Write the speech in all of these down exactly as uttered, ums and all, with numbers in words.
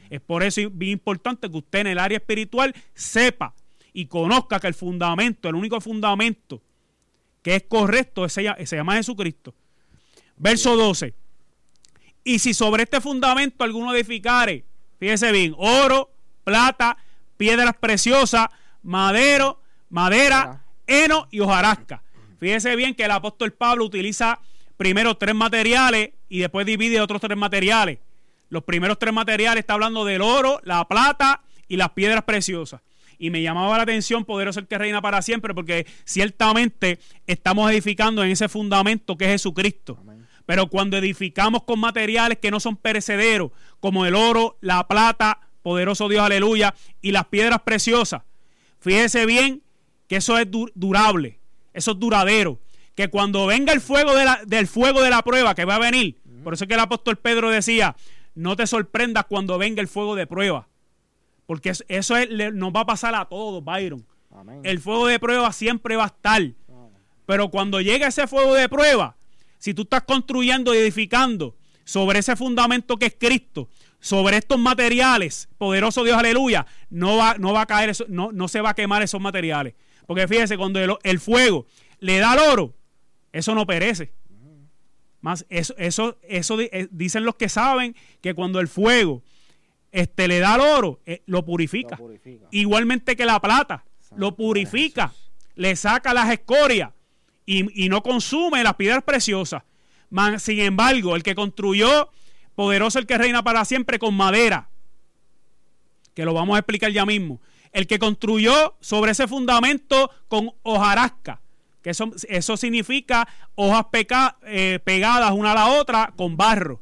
Es por eso bien importante que usted en el área espiritual sepa y conozca que el fundamento, el único fundamento que es correcto, se llama, se llama Jesucristo. Verso doce. Y si sobre este fundamento alguno edificare, fíjese bien, oro, plata, piedras preciosas, madero, madera, heno y hojarasca. Fíjese bien que el apóstol Pablo utiliza primero tres materiales y después divide otros tres materiales. Los primeros tres materiales está hablando del oro, la plata y las piedras preciosas. Y me llamaba la atención, poderoso el que reina para siempre, porque ciertamente estamos edificando en ese fundamento que es Jesucristo. Amén. Pero cuando edificamos con materiales que no son perecederos, como el oro, la plata, poderoso Dios, aleluya, y las piedras preciosas, fíjese bien que eso es du- durable, eso es duradero, que cuando venga el fuego de la, del fuego de la prueba que va a venir, uh-huh. Por eso es que el apóstol Pedro decía, no te sorprendas cuando venga el fuego de prueba, porque eso es, nos va a pasar a todos, Byron. Amén. El fuego de prueba siempre va a estar. Amén. Pero cuando llegue ese fuego de prueba, si tú estás construyendo y edificando sobre ese fundamento que es Cristo, sobre estos materiales, poderoso Dios, aleluya, no va, no va a caer, eso, no, no se va a quemar esos materiales. Porque fíjese, cuando el, el fuego le da al oro, eso no perece. Más eso, eso, eso dicen los que saben que cuando el fuego Este, le da al oro, eh, lo, purifica. lo purifica. Igualmente que la plata, Santo lo purifica, le saca las escorias y, y no consume las piedras preciosas. Man, sin embargo, el que construyó, poderoso el que reina para siempre, con madera, que lo vamos a explicar ya mismo. El que construyó sobre ese fundamento con hojarasca, que eso, eso significa hojas peca, eh, pegadas una a la otra con barro.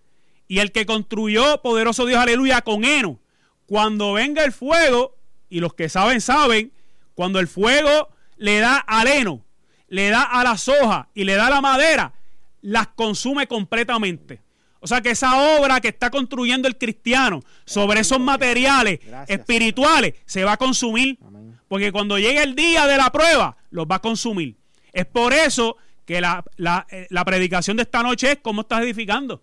Y el que construyó, poderoso Dios, aleluya, con heno, cuando venga el fuego, y los que saben, saben, cuando el fuego le da al heno, le da a las hojas y le da a la madera, las consume completamente. O sea que esa obra que está construyendo el cristiano sobre esos materiales Gracias, espirituales Señor. Se va a consumir. Amén. Porque cuando llegue el día de la prueba, los va a consumir. Es por eso que la, la, la predicación de esta noche es cómo estás edificando.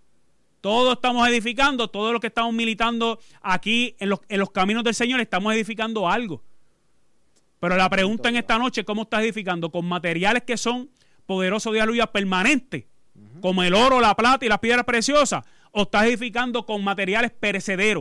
Todos estamos edificando, todos los que estamos militando aquí en los, en los caminos del Señor, estamos edificando algo. Pero la pregunta en esta noche es cómo estás edificando, con materiales que son poderosos de aleluya permanentes, uh-huh. como el oro, la plata y las piedras preciosas, o estás edificando con materiales perecederos,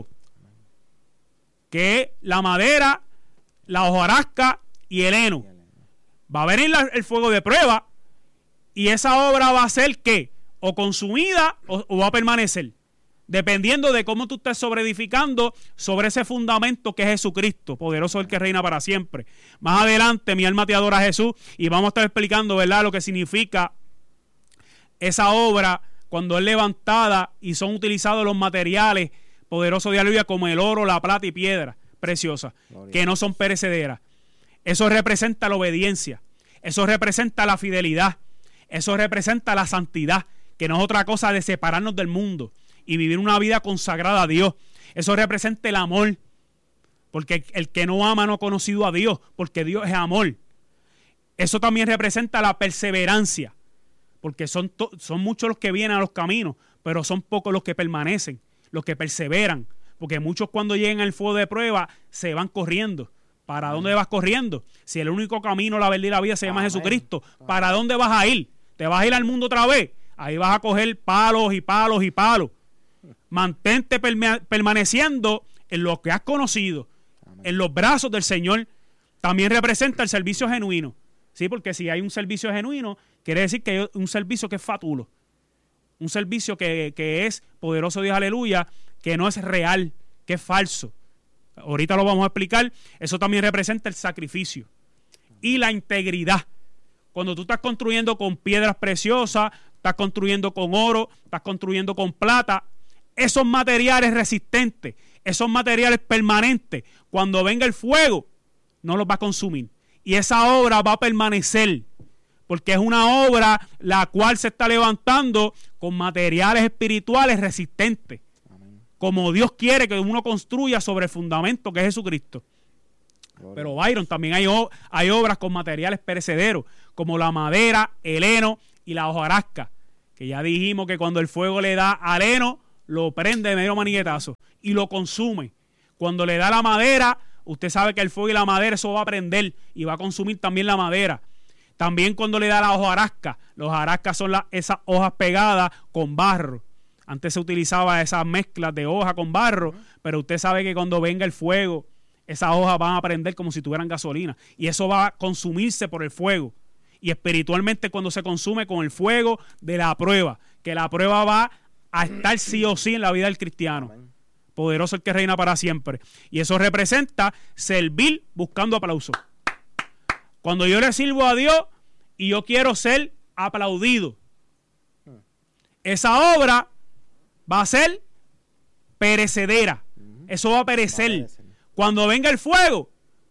que es la madera, la hojarasca y el heno. Va a venir la, el fuego de prueba y esa obra va a ser ¿qué? O consumida o, o va a permanecer, dependiendo de cómo tú estés sobreedificando sobre ese fundamento que es Jesucristo, poderoso el que reina para siempre. Más adelante mi alma te adora a Jesús y vamos a estar explicando, ¿verdad?, lo que significa esa obra cuando es levantada y son utilizados los materiales poderosos de aleluya como el oro, la plata y piedra preciosas, Gloria. Que no son perecederas. Eso representa la obediencia, eso representa la fidelidad, eso representa la santidad, que no es otra cosa de separarnos del mundo y vivir una vida consagrada a Dios. Eso representa el amor, porque el que no ama no ha conocido a Dios, porque Dios es amor. Eso también representa la perseverancia, porque son, to- son muchos los que vienen a los caminos, pero son pocos los que permanecen, los que perseveran, porque muchos cuando llegan al fuego de prueba se van corriendo. ¿Para dónde vas corriendo? Si el único camino, la verdad y la vida se llama Amén. Jesucristo, ¿para dónde vas a ir? ¿Te vas a ir al mundo otra vez? Ahí vas a coger palos y palos y palos. Mantente perma- permaneciendo en lo que has conocido, Amén. En los brazos del Señor. También representa el servicio genuino. Sí, porque si hay un servicio genuino, quiere decir que hay un servicio que es fatulo. Un servicio que, que es poderoso Dios, aleluya, que no es real, que es falso. Ahorita lo vamos a explicar. Eso también representa el sacrificio y la integridad. Cuando tú estás construyendo con piedras preciosas, estás construyendo con oro, estás construyendo con plata, esos materiales resistentes, esos materiales permanentes, cuando venga el fuego, no los va a consumir. Y esa obra va a permanecer, porque es una obra la cual se está levantando con materiales espirituales resistentes. Amén. Como Dios quiere que uno construya sobre el fundamento que es Jesucristo. Gloria. Pero Byron, también hay, hay obras con materiales perecederos, como la madera, el heno y la hojarasca, que ya dijimos que cuando el fuego le da al heno, lo prende de medio maniguetazo y lo consume. Cuando le da la madera, usted sabe que el fuego y la madera, eso va a prender y va a consumir también la madera. También cuando le da la hojarasca, los hojarascas son la, esas hojas pegadas con barro. Antes se utilizaba esas mezclas de hoja con barro, pero usted sabe que cuando venga el fuego, esas hojas van a prender como si tuvieran gasolina. Y eso va a consumirse por el fuego. Y espiritualmente cuando se consume con el fuego de la prueba, que la prueba va a estar sí o sí en la vida del cristiano. Amén. Poderoso el que reina para siempre. Y eso representa servir buscando aplauso. Cuando yo le sirvo a Dios y yo quiero ser aplaudido, esa obra va a ser perecedera. Eso va a perecer. Va a perecer. Cuando venga el fuego,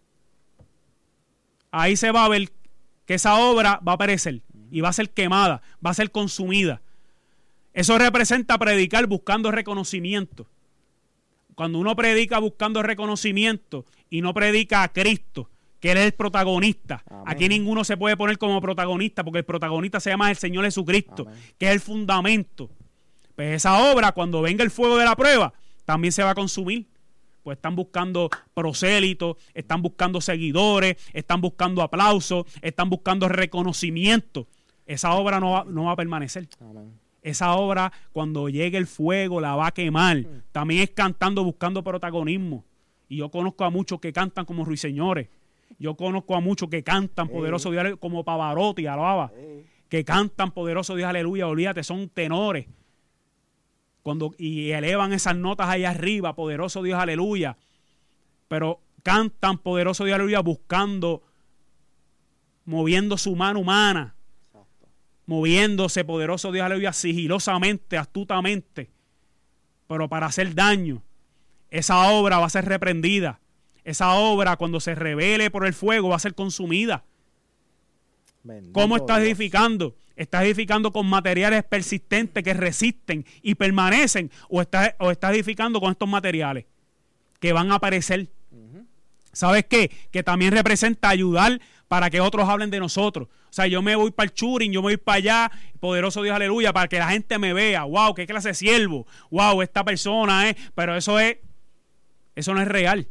ahí se va a ver que esa obra va a perecer y va a ser quemada, va a ser consumida. Eso representa predicar buscando reconocimiento. Cuando uno predica buscando reconocimiento y no predica a Cristo, que Él es el protagonista. Amén. Aquí ninguno se puede poner como protagonista, porque el protagonista se llama el Señor Jesucristo. Amén. Que es el fundamento. Pues esa obra, cuando venga el fuego de la prueba, también se va a consumir. Pues están buscando prosélitos, están buscando seguidores, están buscando aplausos, están buscando reconocimiento. Esa obra no va, no va a permanecer. Amén. Esa obra, cuando llegue el fuego, la va a quemar. Mm. También es cantando, buscando protagonismo. Y yo conozco a muchos que cantan como ruiseñores. Yo conozco a muchos que cantan poderoso Dios, como Pavarotti, alaba, que cantan poderoso Dios, aleluya, olvídate, son tenores. Cuando, y elevan esas notas ahí arriba, poderoso Dios, aleluya. Pero cantan poderoso Dios, aleluya, buscando, moviendo su mano humana, exacto, moviéndose, poderoso Dios, aleluya, sigilosamente, astutamente, pero para hacer daño. Esa obra va a ser reprendida. Esa obra, cuando se revele por el fuego, va a ser consumida. Bendito. ¿Cómo estás edificando? ¿Estás edificando con materiales persistentes que resisten y permanecen? ¿O estás, o estás edificando con estos materiales que van a aparecer? Uh-huh. ¿Sabes qué? Que también representa ayudar para que otros hablen de nosotros. O sea, yo me voy para el churing, yo me voy para allá, poderoso Dios, aleluya, para que la gente me vea. ¡Wow! ¡Qué clase de siervo! ¡Wow! Esta persona es... Pero eso es... Eso no es real.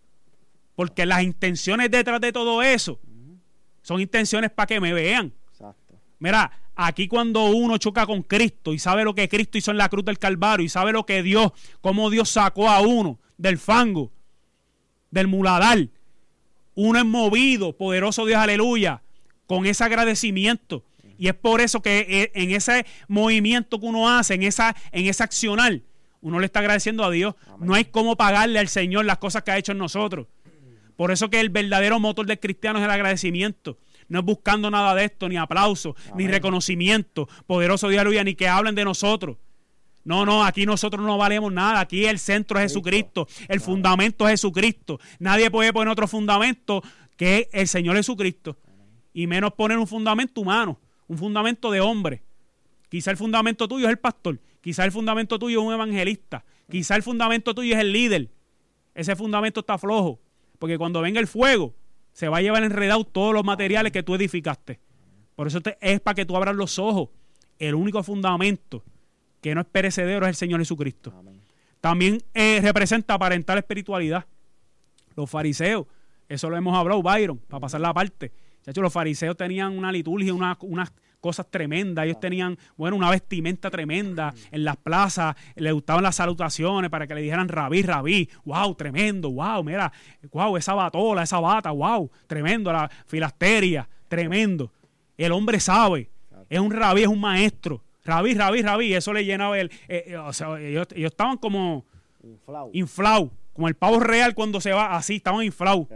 Porque las intenciones detrás de todo eso son intenciones para que me vean. Exacto. Mira, aquí cuando uno choca con Cristo y sabe lo que Cristo hizo en la cruz del Calvario y sabe lo que Dios, cómo Dios sacó a uno del fango, del muladar, uno es movido, poderoso Dios, aleluya, con ese agradecimiento. Y es por eso que en ese movimiento que uno hace, en esa, en ese accionar, uno le está agradeciendo a Dios. Amén. No hay cómo pagarle al Señor las cosas que ha hecho en nosotros. Por eso que el verdadero motor del cristiano es el agradecimiento. No es buscando nada de esto, ni aplauso, Amén, ni reconocimiento. Poderoso Dios, aleluya, ni que hablen de nosotros. No, no, aquí nosotros no valemos nada. Aquí el centro es Jesucristo. El fundamento es Jesucristo. Nadie puede poner otro fundamento que es el Señor Jesucristo. Y menos poner un fundamento humano, un fundamento de hombre. Quizá el fundamento tuyo es el pastor. Quizá el fundamento tuyo es un evangelista. Quizá el fundamento tuyo es el líder. Ese fundamento está flojo. Porque cuando venga el fuego, se va a llevar enredado todos los materiales que tú edificaste. Por eso te, es para que tú abras los ojos. El único fundamento que no es perecedero es el Señor Jesucristo. Amén. También eh, representa aparentar espiritualidad. Los fariseos, eso lo hemos hablado, Byron, para pasar la parte. Chacho, los fariseos tenían una liturgia, una, unas cosas tremendas. Ellos tenían, bueno, una vestimenta tremenda. En las plazas les gustaban las salutaciones para que le dijeran rabí, rabí. Wow, tremendo, wow, mira, wow, esa batola, esa bata, wow, tremendo, la filasteria, tremendo. El hombre sabe, es un rabí, es un maestro. Rabí, rabí, rabí, eso le llenaba el... Eh, eh, o sea, ellos, ellos estaban como inflados, inflau, como el pavo real cuando se va, así, estaban inflados.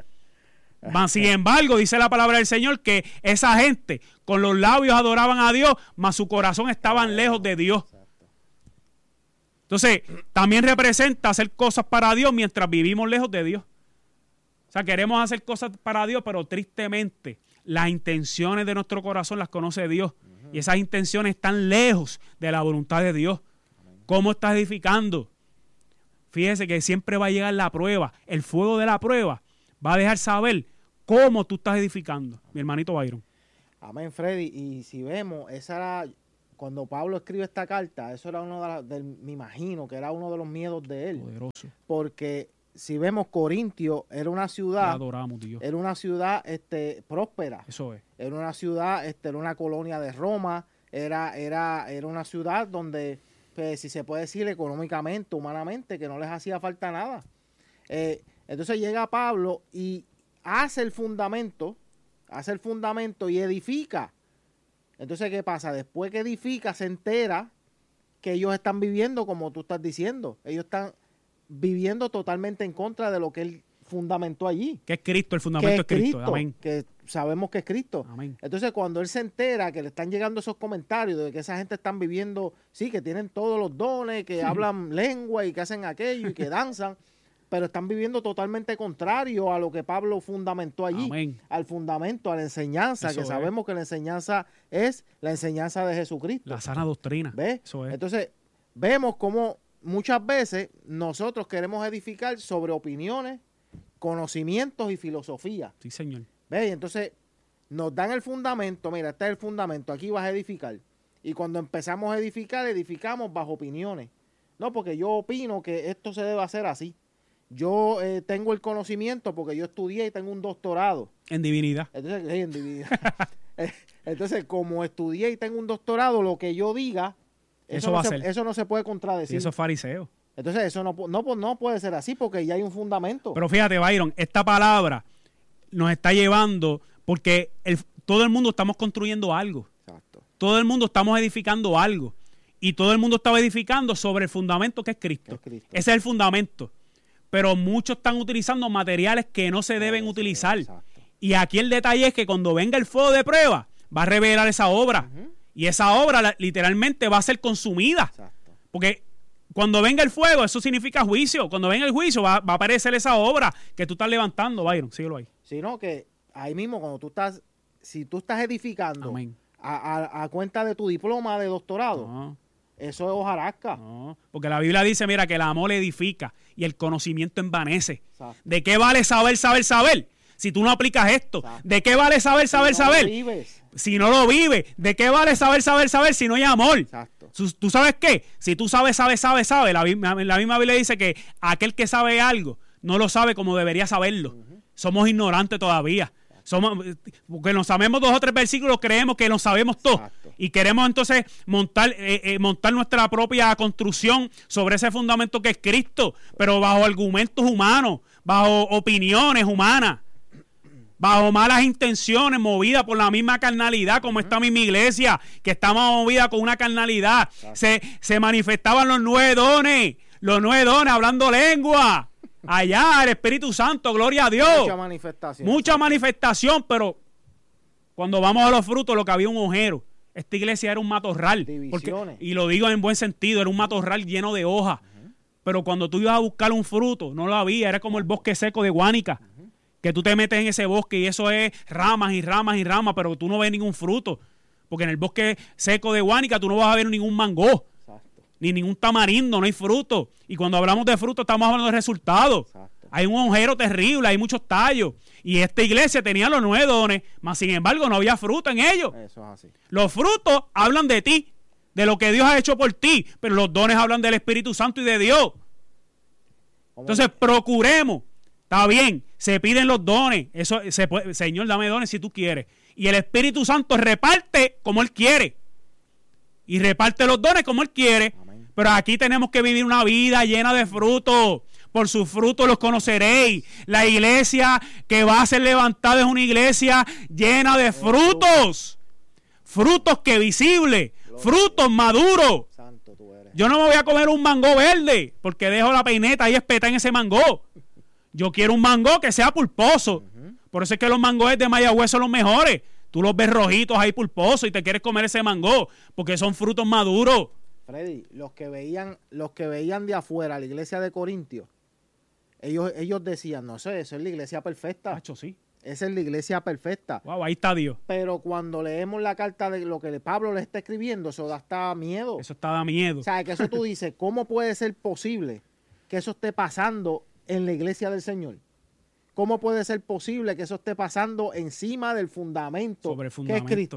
Sin embargo, dice la palabra del Señor que esa gente con los labios adoraban a Dios, mas su corazón estaban lejos de Dios. Entonces, también representa hacer cosas para Dios mientras vivimos lejos de Dios. O sea, queremos hacer cosas para Dios, pero tristemente las intenciones de nuestro corazón las conoce Dios. Y esas intenciones están lejos de la voluntad de Dios. ¿Cómo estás edificando? Fíjese que siempre va a llegar la prueba. El fuego de la prueba va a dejar saber cómo tú estás edificando, mi hermanito Byron. Amén, Freddy. Y si vemos, esa era cuando Pablo escribe esta carta, eso era uno de, la, de me imagino que era uno de los miedos de él. Poderoso. Porque si vemos Corintio, era una ciudad, adoramos, Dios. era una ciudad este, próspera. Eso es. Era una ciudad, este, era una colonia de Roma, era, era, era una ciudad donde, pues, si se puede decir económicamente, humanamente, que no les hacía falta nada. Eh, entonces llega Pablo y hace el fundamento, hace el fundamento y edifica. Entonces, ¿qué pasa? Después que edifica, se entera que ellos están viviendo como tú estás diciendo. Ellos están viviendo totalmente en contra de lo que él fundamentó allí. Que es Cristo, el fundamento es Cristo. Cristo. Amén. Que sabemos que es Cristo. Amén. Entonces, cuando él se entera que le están llegando esos comentarios de que esa gente están viviendo, sí, que tienen todos los dones, que hablan lengua y que hacen aquello y que danzan, pero están viviendo totalmente contrario a lo que Pablo fundamentó allí. Amén. Al fundamento, a la enseñanza, Eso que es. Sabemos que la enseñanza es la enseñanza de Jesucristo. La sana doctrina. ¿Ves? Eso es. Entonces, vemos cómo muchas veces nosotros queremos edificar sobre opiniones, conocimientos y filosofía. Sí, señor. ¿Ves? Entonces, nos dan el fundamento. Mira, este es el fundamento. Aquí vas a edificar. Y cuando empezamos a edificar, edificamos bajo opiniones. No, porque yo opino que esto se debe hacer así. Yo eh, tengo el conocimiento porque yo estudié y tengo un doctorado. En divinidad. Entonces, sí, en divinidad. Entonces, como estudié y tengo un doctorado, lo que yo diga, eso, eso, no, va a se, ser. eso no se puede contradecir. Sí, eso es fariseo. Entonces, eso no, no, no puede ser así porque ya hay un fundamento. Pero fíjate, Byron, esta palabra nos está llevando porque el, todo el mundo estamos construyendo algo. Exacto. Todo el mundo estamos edificando algo. Y todo el mundo estaba edificando sobre el fundamento que es Cristo. Es Cristo. Ese es el fundamento. Pero muchos están utilizando materiales que no se deben Eso, utilizar. exacto. Y aquí el detalle es que cuando venga el fuego de prueba, va a revelar esa obra. Uh-huh. Y esa obra la, literalmente va a ser consumida. Exacto. Porque cuando venga el fuego, eso significa juicio. Cuando venga el juicio, va, va a aparecer esa obra que tú estás levantando, Byron. Síguelo ahí. Sino que ahí mismo, cuando tú estás, si tú estás edificando a, a, a cuenta de tu diploma de doctorado, no. Eso es hojarasca. No, porque la Biblia dice, mira, que el amor edifica y el conocimiento envanece. Exacto. ¿De qué vale saber, saber, saber? Si tú no aplicas esto. Exacto. ¿De qué vale saber, saber, si no saber? Vives. Si no lo vives. ¿De qué vale saber, saber, saber si no hay amor? Exacto. ¿Tú sabes qué? Si tú sabes, sabes, sabes, sabes, la, la misma Biblia dice que aquel que sabe algo no lo sabe como debería saberlo. Uh-huh. Somos ignorantes todavía. Somos, porque nos sabemos dos o tres versículos, creemos que nos sabemos todo. Exacto. Y queremos entonces montar, eh, eh, montar nuestra propia construcción sobre ese fundamento que es Cristo, pero bajo argumentos humanos, bajo opiniones humanas, bajo malas intenciones, movida por la misma carnalidad, como uh-huh. esta misma iglesia, que está movida con una carnalidad. Se, se manifestaban los nueve dones, los nueve dones hablando lengua. Allá, el Espíritu Santo, gloria a Dios. Mucha manifestación. Mucha manifestación, pero cuando vamos a los frutos, lo que había un ojero. Esta iglesia era un matorral. Porque, y lo digo en buen sentido, era un matorral lleno de hojas. Uh-huh. Pero cuando tú ibas a buscar un fruto, no lo había. Era como el bosque seco de Guánica. Uh-huh. Que tú te metes en ese bosque y eso es ramas y ramas y ramas, pero tú no ves ningún fruto. Porque en el bosque seco de Guánica tú no vas a ver ningún mango. Ni ningún tamarindo, no hay fruto. Y cuando hablamos de fruto estamos hablando de resultados. Exacto. Hay un agujero terrible, hay muchos tallos. Y esta iglesia tenía los nueve dones, mas sin embargo no había fruto en ellos. Eso es así. Los frutos hablan de ti, de lo que Dios ha hecho por ti, pero los dones hablan del Espíritu Santo y de Dios. Entonces procuremos, está bien, se piden los dones, eso se puede, Señor, dame dones si tú quieres. Y el Espíritu Santo reparte como Él quiere. Y reparte los dones como Él quiere. Amén. Pero aquí tenemos que vivir una vida llena de frutos. Por sus frutos los conoceréis. La iglesia que va a ser levantada es una iglesia llena de frutos. Frutos que visibles. Frutos maduros. Santo tú eres. Yo no me voy a comer un mango verde porque dejo la peineta ahí espeta en ese mango. Yo quiero un mango que sea pulposo. Uh-huh. Por eso es que los mangos de Mayagüez son los mejores. Tú los ves rojitos ahí pulposos y te quieres comer ese mango porque son frutos maduros. Freddy, los que veían, los que veían de afuera la iglesia de Corintio, ellos, ellos decían, no sé, eso es la iglesia perfecta. Hacho, sí. Esa es la iglesia perfecta. Wow, ahí está Dios. Pero cuando leemos la carta de lo que Pablo le está escribiendo, eso da hasta miedo. Eso está da miedo. O sea, que eso tú dices, ¿cómo puede ser posible que eso esté pasando en la iglesia del Señor? ¿Cómo puede ser posible que eso esté pasando encima del fundamento, Sobre el fundamento que es Cristo?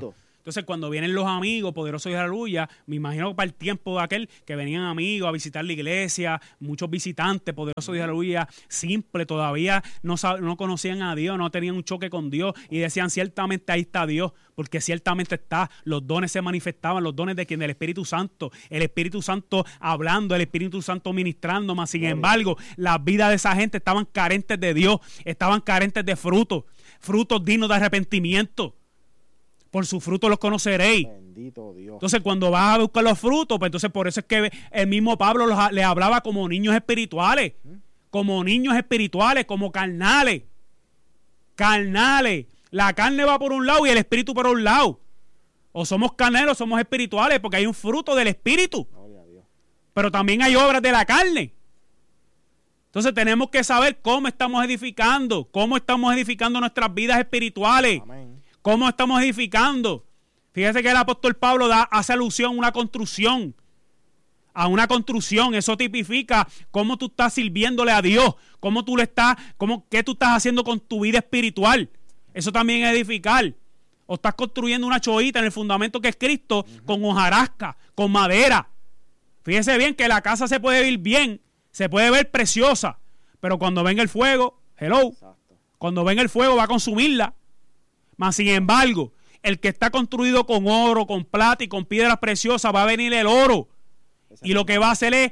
Entonces, cuando vienen los amigos, poderosos y aleluya, me imagino que para el tiempo de aquel que venían amigos a visitar la iglesia, muchos visitantes, poderosos y aleluya, simple, todavía no, no conocían a Dios, no tenían un choque con Dios y decían, ciertamente ahí está Dios, porque ciertamente está, los dones se manifestaban, los dones de quien, del Espíritu Santo, el Espíritu Santo hablando, el Espíritu Santo ministrando, más sin embargo, las vidas de esa gente estaban carentes de Dios, estaban carentes de frutos, frutos dignos de arrepentimiento. Por sus frutos los conoceréis. Bendito Dios. Entonces, cuando vas a buscar los frutos, pues entonces por eso es que el mismo Pablo los, le hablaba como niños espirituales. ¿Mm? Como niños espirituales, como carnales. Carnales. La carne va por un lado y el espíritu por un lado. O somos carneros o somos espirituales, porque hay un fruto del espíritu. Gloria a Dios. Pero también hay obras de la carne. Entonces tenemos que saber cómo estamos edificando, cómo estamos edificando nuestras vidas espirituales. Amén. ¿Cómo estamos edificando? Fíjese que el apóstol Pablo da, hace alusión a una construcción. A una construcción. Eso tipifica cómo tú estás sirviéndole a Dios. Cómo tú le estás, cómo, qué tú estás haciendo con tu vida espiritual. Eso también es edificar. O estás construyendo una choita en el fundamento que es Cristo, uh-huh, con hojarasca, con madera. Fíjese bien que la casa se puede ver bien, se puede ver preciosa. Pero cuando venga el fuego, hello, exacto, cuando venga el fuego va a consumirla. Mas, sin embargo, el que está construido con oro, con plata y con piedras preciosas, va a venir el oro. Y lo que va a hacer es,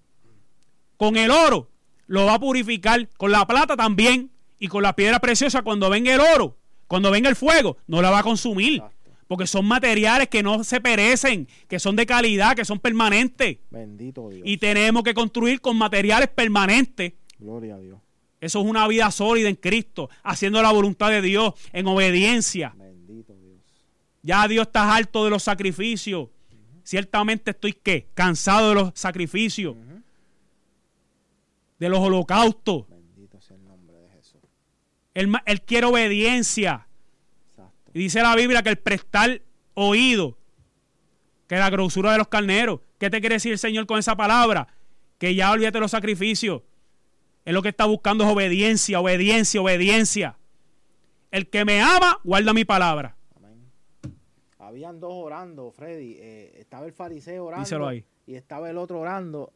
con el oro, lo va a purificar. Con la plata también. Y con la piedra preciosa, cuando venga el oro, cuando venga el fuego, no la va a consumir. Porque son materiales que no se perecen, que son de calidad, que son permanentes. Bendito Dios. Y tenemos que construir con materiales permanentes. Gloria a Dios. Eso es una vida sólida en Cristo, haciendo la voluntad de Dios en obediencia. Bendito Dios. Ya Dios está harto de los sacrificios. Uh-huh. Ciertamente estoy, ¿qué? Cansado de los sacrificios. Uh-huh. De los holocaustos. Bendito sea el nombre de Jesús. Él, él quiere obediencia. Exacto. Y dice la Biblia que el prestar oído, que la grosura de los carneros. ¿Qué te quiere decir el Señor con esa palabra? Que ya olvídate de los sacrificios. Él lo que está buscando es obediencia, obediencia, obediencia. El que me ama, guarda mi palabra. Amén. Habían dos orando, Freddy. Eh, estaba el fariseo orando. Díselo ahí. Y estaba el otro orando.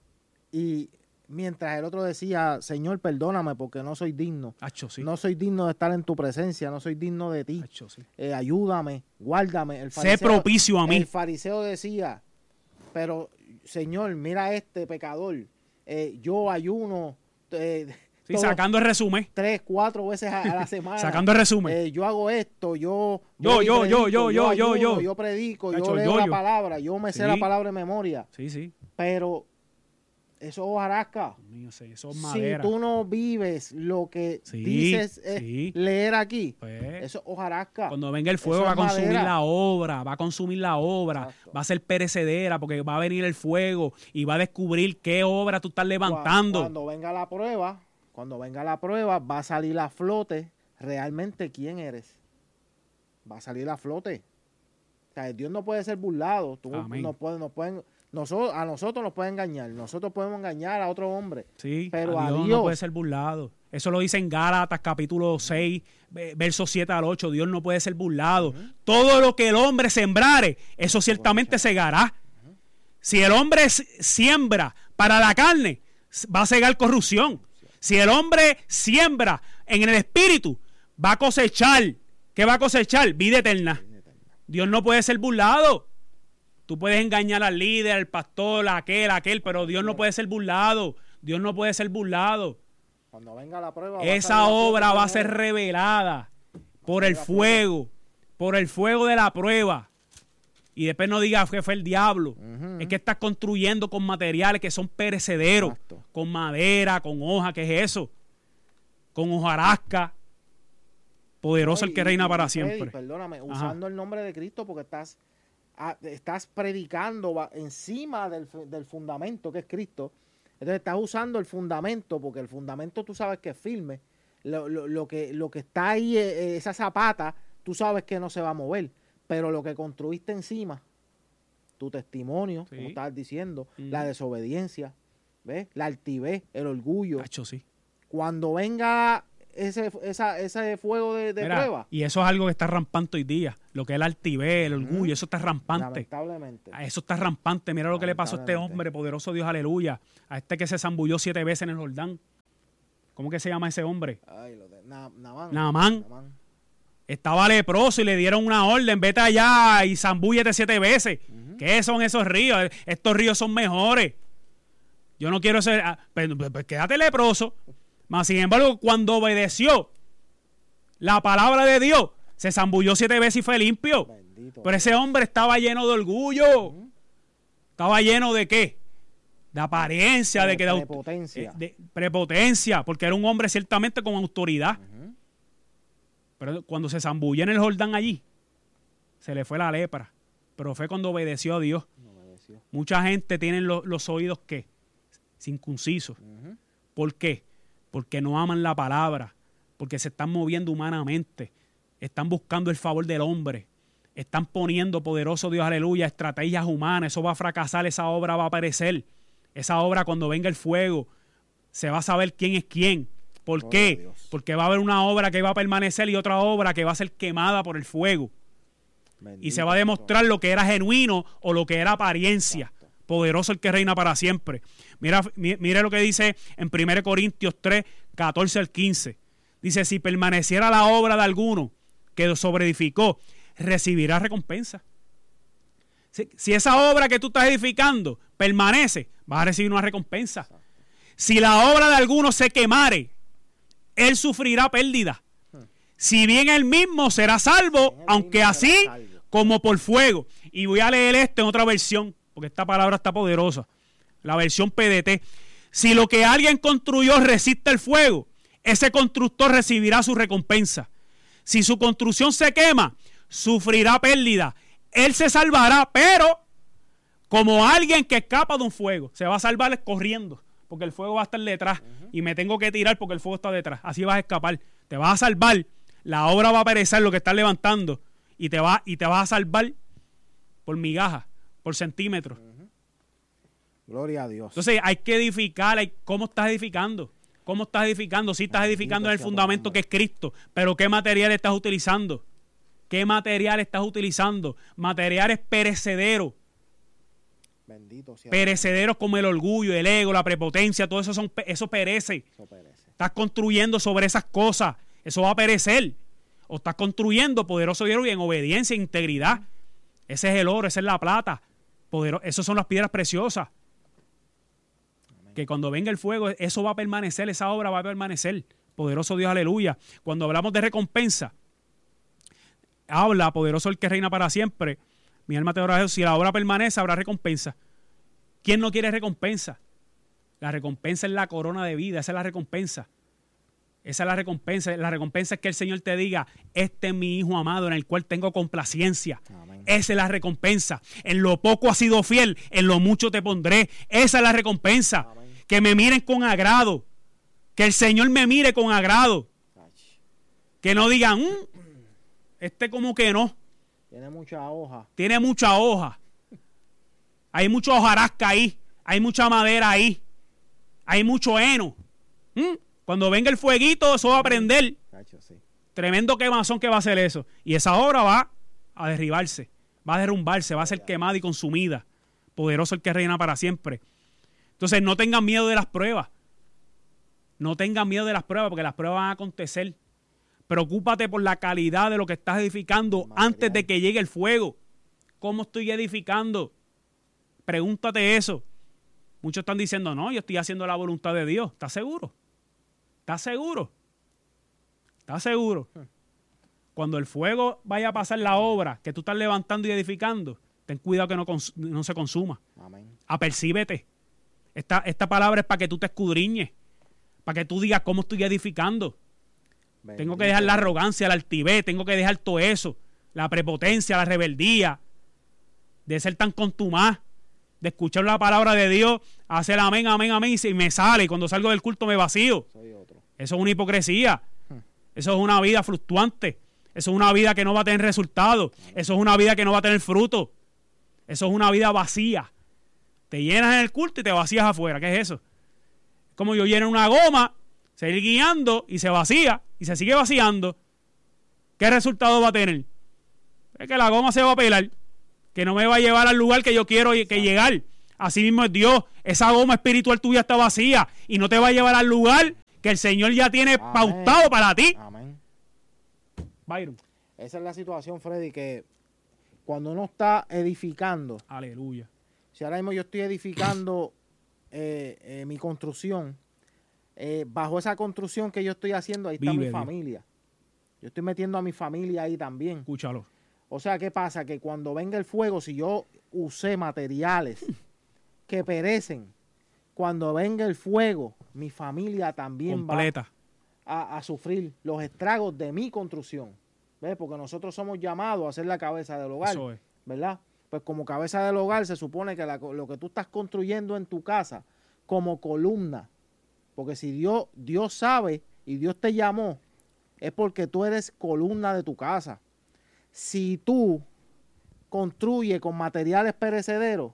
Y mientras el otro decía, Señor, perdóname porque no soy digno. Acho, sí. No soy digno de estar en tu presencia. No soy digno de ti. Acho, sí. eh, ayúdame, guárdame. El fariseo, sé propicio a mí. El fariseo decía, pero Señor, mira este pecador. Eh, yo ayuno. Eh, sí, sacando el resumen. Tres, cuatro veces a, a la semana. Sacando el resumen. Eh, yo hago esto, yo... Yo, yo, predico, yo, yo, yo, yo, yo. Yo predico, Cacho, yo leo yo, la yo. palabra, yo me sí. sé la palabra de memoria. Sí, sí. Pero eso es hojarasca. Mío, sí, eso es madera. Si tú no vives lo que sí, dices eh, sí. leer aquí, pues, eso es hojarasca. Cuando venga el fuego eso va a consumir madera. la obra, va a consumir la obra, exacto, va a ser perecedera porque va a venir el fuego y va a descubrir qué obra tú estás levantando. Cuando, cuando venga la prueba, cuando venga la prueba, va a salir a flote realmente quién eres. Va a salir a flote. O sea, Dios no puede ser burlado. Tú no puedes, no pueden, nosotros, a nosotros nos pueden engañar. Nosotros podemos engañar a otro hombre. Sí, pero a Dios, a Dios no puede ser burlado. Eso lo dice en Gálatas capítulo seis, versos siete al ocho. Dios no puede ser burlado. Uh-huh. Todo lo que el hombre sembrare, eso ciertamente segará. Uh-huh. Si el hombre siembra para la carne, va a segar corrupción. Si el hombre siembra en el espíritu, va a cosechar. ¿Qué va a cosechar? Vida eterna. Dios no puede ser burlado. Tú puedes engañar al líder, al pastor, a aquel, a aquel, pero Dios no puede ser burlado. Dios no puede ser burlado. Cuando venga la prueba, esa obra va a ser revelada por el fuego, por el fuego de la prueba. Y después no diga que fue el diablo. Uh-huh. Es que estás construyendo con materiales que son perecederos. Exacto. Con madera, con hoja, ¿qué es eso? Con hojarasca. Poderoso no, y, el que reina y, para y, siempre. Freddy, perdóname, Ajá. usando el nombre de Cristo porque estás, a, estás predicando encima del, del fundamento que es Cristo. Entonces estás usando el fundamento porque el fundamento tú sabes que es firme. Lo, lo, lo, que, lo que está ahí, eh, esa zapata, tú sabes que no se va a mover. Pero lo que construiste encima, tu testimonio, sí. como estabas diciendo, mm. la desobediencia, ¿ves? La altivez, el orgullo. Cacho, sí. Cuando venga ese, esa, ese fuego de, de Mira, prueba. y eso es algo que está rampante hoy día. Lo que es el altivez, el orgullo, uh-huh. eso está rampante. Lamentablemente. Eso está rampante. Mira lo que le pasó a este hombre, poderoso Dios, aleluya. A este que se zambulló siete veces en el Jordán. ¿Cómo que se llama ese hombre? Ay, lo de Na- Naamán. Naamán. Naamán. Estaba leproso y le dieron una orden. Vete allá y zambúllete siete veces. Uh-huh. ¿Qué son esos ríos? Estos ríos son mejores. Yo no quiero ser... Pues, pues, quédate leproso. Mas, sin embargo, cuando obedeció la palabra de Dios, se zambulló siete veces y fue limpio. Bendito. Pero ese hombre estaba lleno de orgullo. Uh-huh. Estaba lleno de ¿qué? De apariencia, de, de que de prepotencia. De, de prepotencia, porque era un hombre ciertamente con autoridad. Uh-huh. Pero cuando se zambulló en el Jordán allí, se le fue la lepra. Pero fue cuando obedeció a Dios. Obedeció. Mucha gente tiene los, los oídos ¿qué? Circuncisos. Uh-huh. ¿Por qué? Porque no aman la palabra, porque se están moviendo humanamente, están buscando el favor del hombre, están poniendo, poderoso Dios, aleluya, estrategias humanas. Eso va a fracasar, esa obra va a perecer. Esa obra, cuando venga el fuego, se va a saber quién es quién. ¿Por oh, qué? Dios. Porque va a haber una obra que va a permanecer y otra obra que va a ser quemada por el fuego. Bendito, y se va a demostrar lo que era genuino o lo que era apariencia. Exacto. Poderoso el que reina para siempre. Mira, mire lo que dice en primera Corintios tres, catorce al quince. Dice, si permaneciera la obra de alguno que sobreedificó, recibirá recompensa. Si, si esa obra que tú estás edificando permanece, vas a recibir una recompensa. Si la obra de alguno se quemare, él sufrirá pérdida. Si bien él mismo será salvo, aunque así como por fuego. Y voy a leer esto en otra versión, porque esta palabra está poderosa. La versión P D T. Si lo que alguien construyó resiste el fuego, ese constructor recibirá su recompensa. Si su construcción se quema, sufrirá pérdida. Él se salvará, pero como alguien que escapa de un fuego. Se va a salvar corriendo, porque el fuego va a estar detrás. Uh-huh. Y me tengo que tirar porque el fuego está detrás. Así vas a escapar. Te vas a salvar. La obra va a perecer, lo que estás levantando. Y te, va, y te vas a salvar por migajas, por centímetros. Uh-huh. Gloria a Dios. Entonces hay que edificar. Hay, ¿Cómo estás edificando? ¿Cómo estás edificando? Sí, estás Bendito edificando en el fundamento que es Cristo. Pero ¿qué material estás utilizando? ¿Qué material estás utilizando? Materiales perecederos. Bendito sea. Perecederos como el orgullo, el ego, la prepotencia, todo eso, son, eso perece. Eso perece. Estás construyendo sobre esas cosas. Eso va a perecer. O estás construyendo, poderoso Dios, en obediencia e integridad. Ese es el oro, esa es la plata. Poderoso, esas son las piedras preciosas. Amén. Que cuando venga el fuego, eso va a permanecer, esa obra va a permanecer. Poderoso Dios, aleluya. Cuando hablamos de recompensa, habla, poderoso el que reina para siempre. Mi alma te adora a Dios. Si la obra permanece, habrá recompensa. ¿Quién no quiere recompensa? La recompensa es la corona de vida. Esa es la recompensa. Esa es la recompensa. La recompensa es que el Señor te diga, este es mi hijo amado en el cual tengo complacencia. Amén. Esa es la recompensa. En lo poco has sido fiel, en lo mucho te pondré. Esa es la recompensa. Amén. Que me miren con agrado. Que el Señor me mire con agrado. Que no digan, mmm, este como que no. Tiene mucha hoja. Tiene mucha hoja. Hay mucha hojarasca ahí. Hay mucha madera ahí. Hay mucho heno. ¿Mm? Cuando venga el fueguito, eso va a prender. Cacho, sí. Tremendo quemazón que va a hacer eso. Y esa obra va a derribarse. Va a derrumbarse. Va a ser quemada y consumida. Poderoso el que reina para siempre. Entonces no tengan miedo de las pruebas. No tengan miedo de las pruebas, porque las pruebas van a acontecer. Preocúpate por la calidad de lo que estás edificando antes de que llegue el fuego. ¿Cómo estoy edificando? Pregúntate eso. Muchos están diciendo, no, yo estoy haciendo la voluntad de Dios. ¿Estás seguro? ¿Estás seguro? ¿Estás seguro? Cuando el fuego vaya a pasar la obra que tú estás levantando y edificando, ten cuidado que no, cons- no se consuma. Amén. Apercíbete. Esta, esta palabra es para que tú te escudriñes. Para que tú digas cómo estoy edificando. Bendito. Tengo que dejar la arrogancia, la altivez, tengo que dejar todo eso, la prepotencia, la rebeldía, de ser tan contumaz, de escuchar la palabra de Dios, hacer amén, amén, amén, y me sale, y cuando salgo del culto me vacío. Soy otro. Eso es una hipocresía, hmm. Eso es una vida fluctuante, eso es una vida que no va a tener resultados, eso es una vida que no va a tener fruto, eso es una vida vacía. Te llenas en el culto y te vacías afuera. ¿Qué es eso? Es como yo lleno una goma, seguir guiando y se vacía y se sigue vaciando. ¿Qué resultado va a tener? Es que la goma se va a pelar, que no me va a llevar al lugar que yo quiero que llegar. Así mismo es Dios. Esa goma espiritual tuya está vacía y no te va a llevar al lugar que el Señor ya tiene Amén. Pautado para ti. Amén. Byron. Esa es la situación, Freddy, que cuando uno está edificando. Aleluya. Si ahora mismo yo estoy edificando eh, eh, mi construcción, eh, bajo esa construcción que yo estoy haciendo, ahí está Vive mi Dios. Familia. Yo estoy metiendo a mi familia ahí también. Escúchalo. O sea, ¿qué pasa? Que cuando venga el fuego, si yo usé materiales que perecen, cuando venga el fuego, mi familia también Completa. va a, a sufrir los estragos de mi construcción. ¿Ves? Porque nosotros somos llamados a ser la cabeza del hogar. Eso es. ¿Verdad? Pues como cabeza del hogar se supone que la, lo que tú estás construyendo en tu casa como columna, porque si Dios, Dios sabe y Dios te llamó, es porque tú eres columna de tu casa. Si tú construyes con materiales perecederos,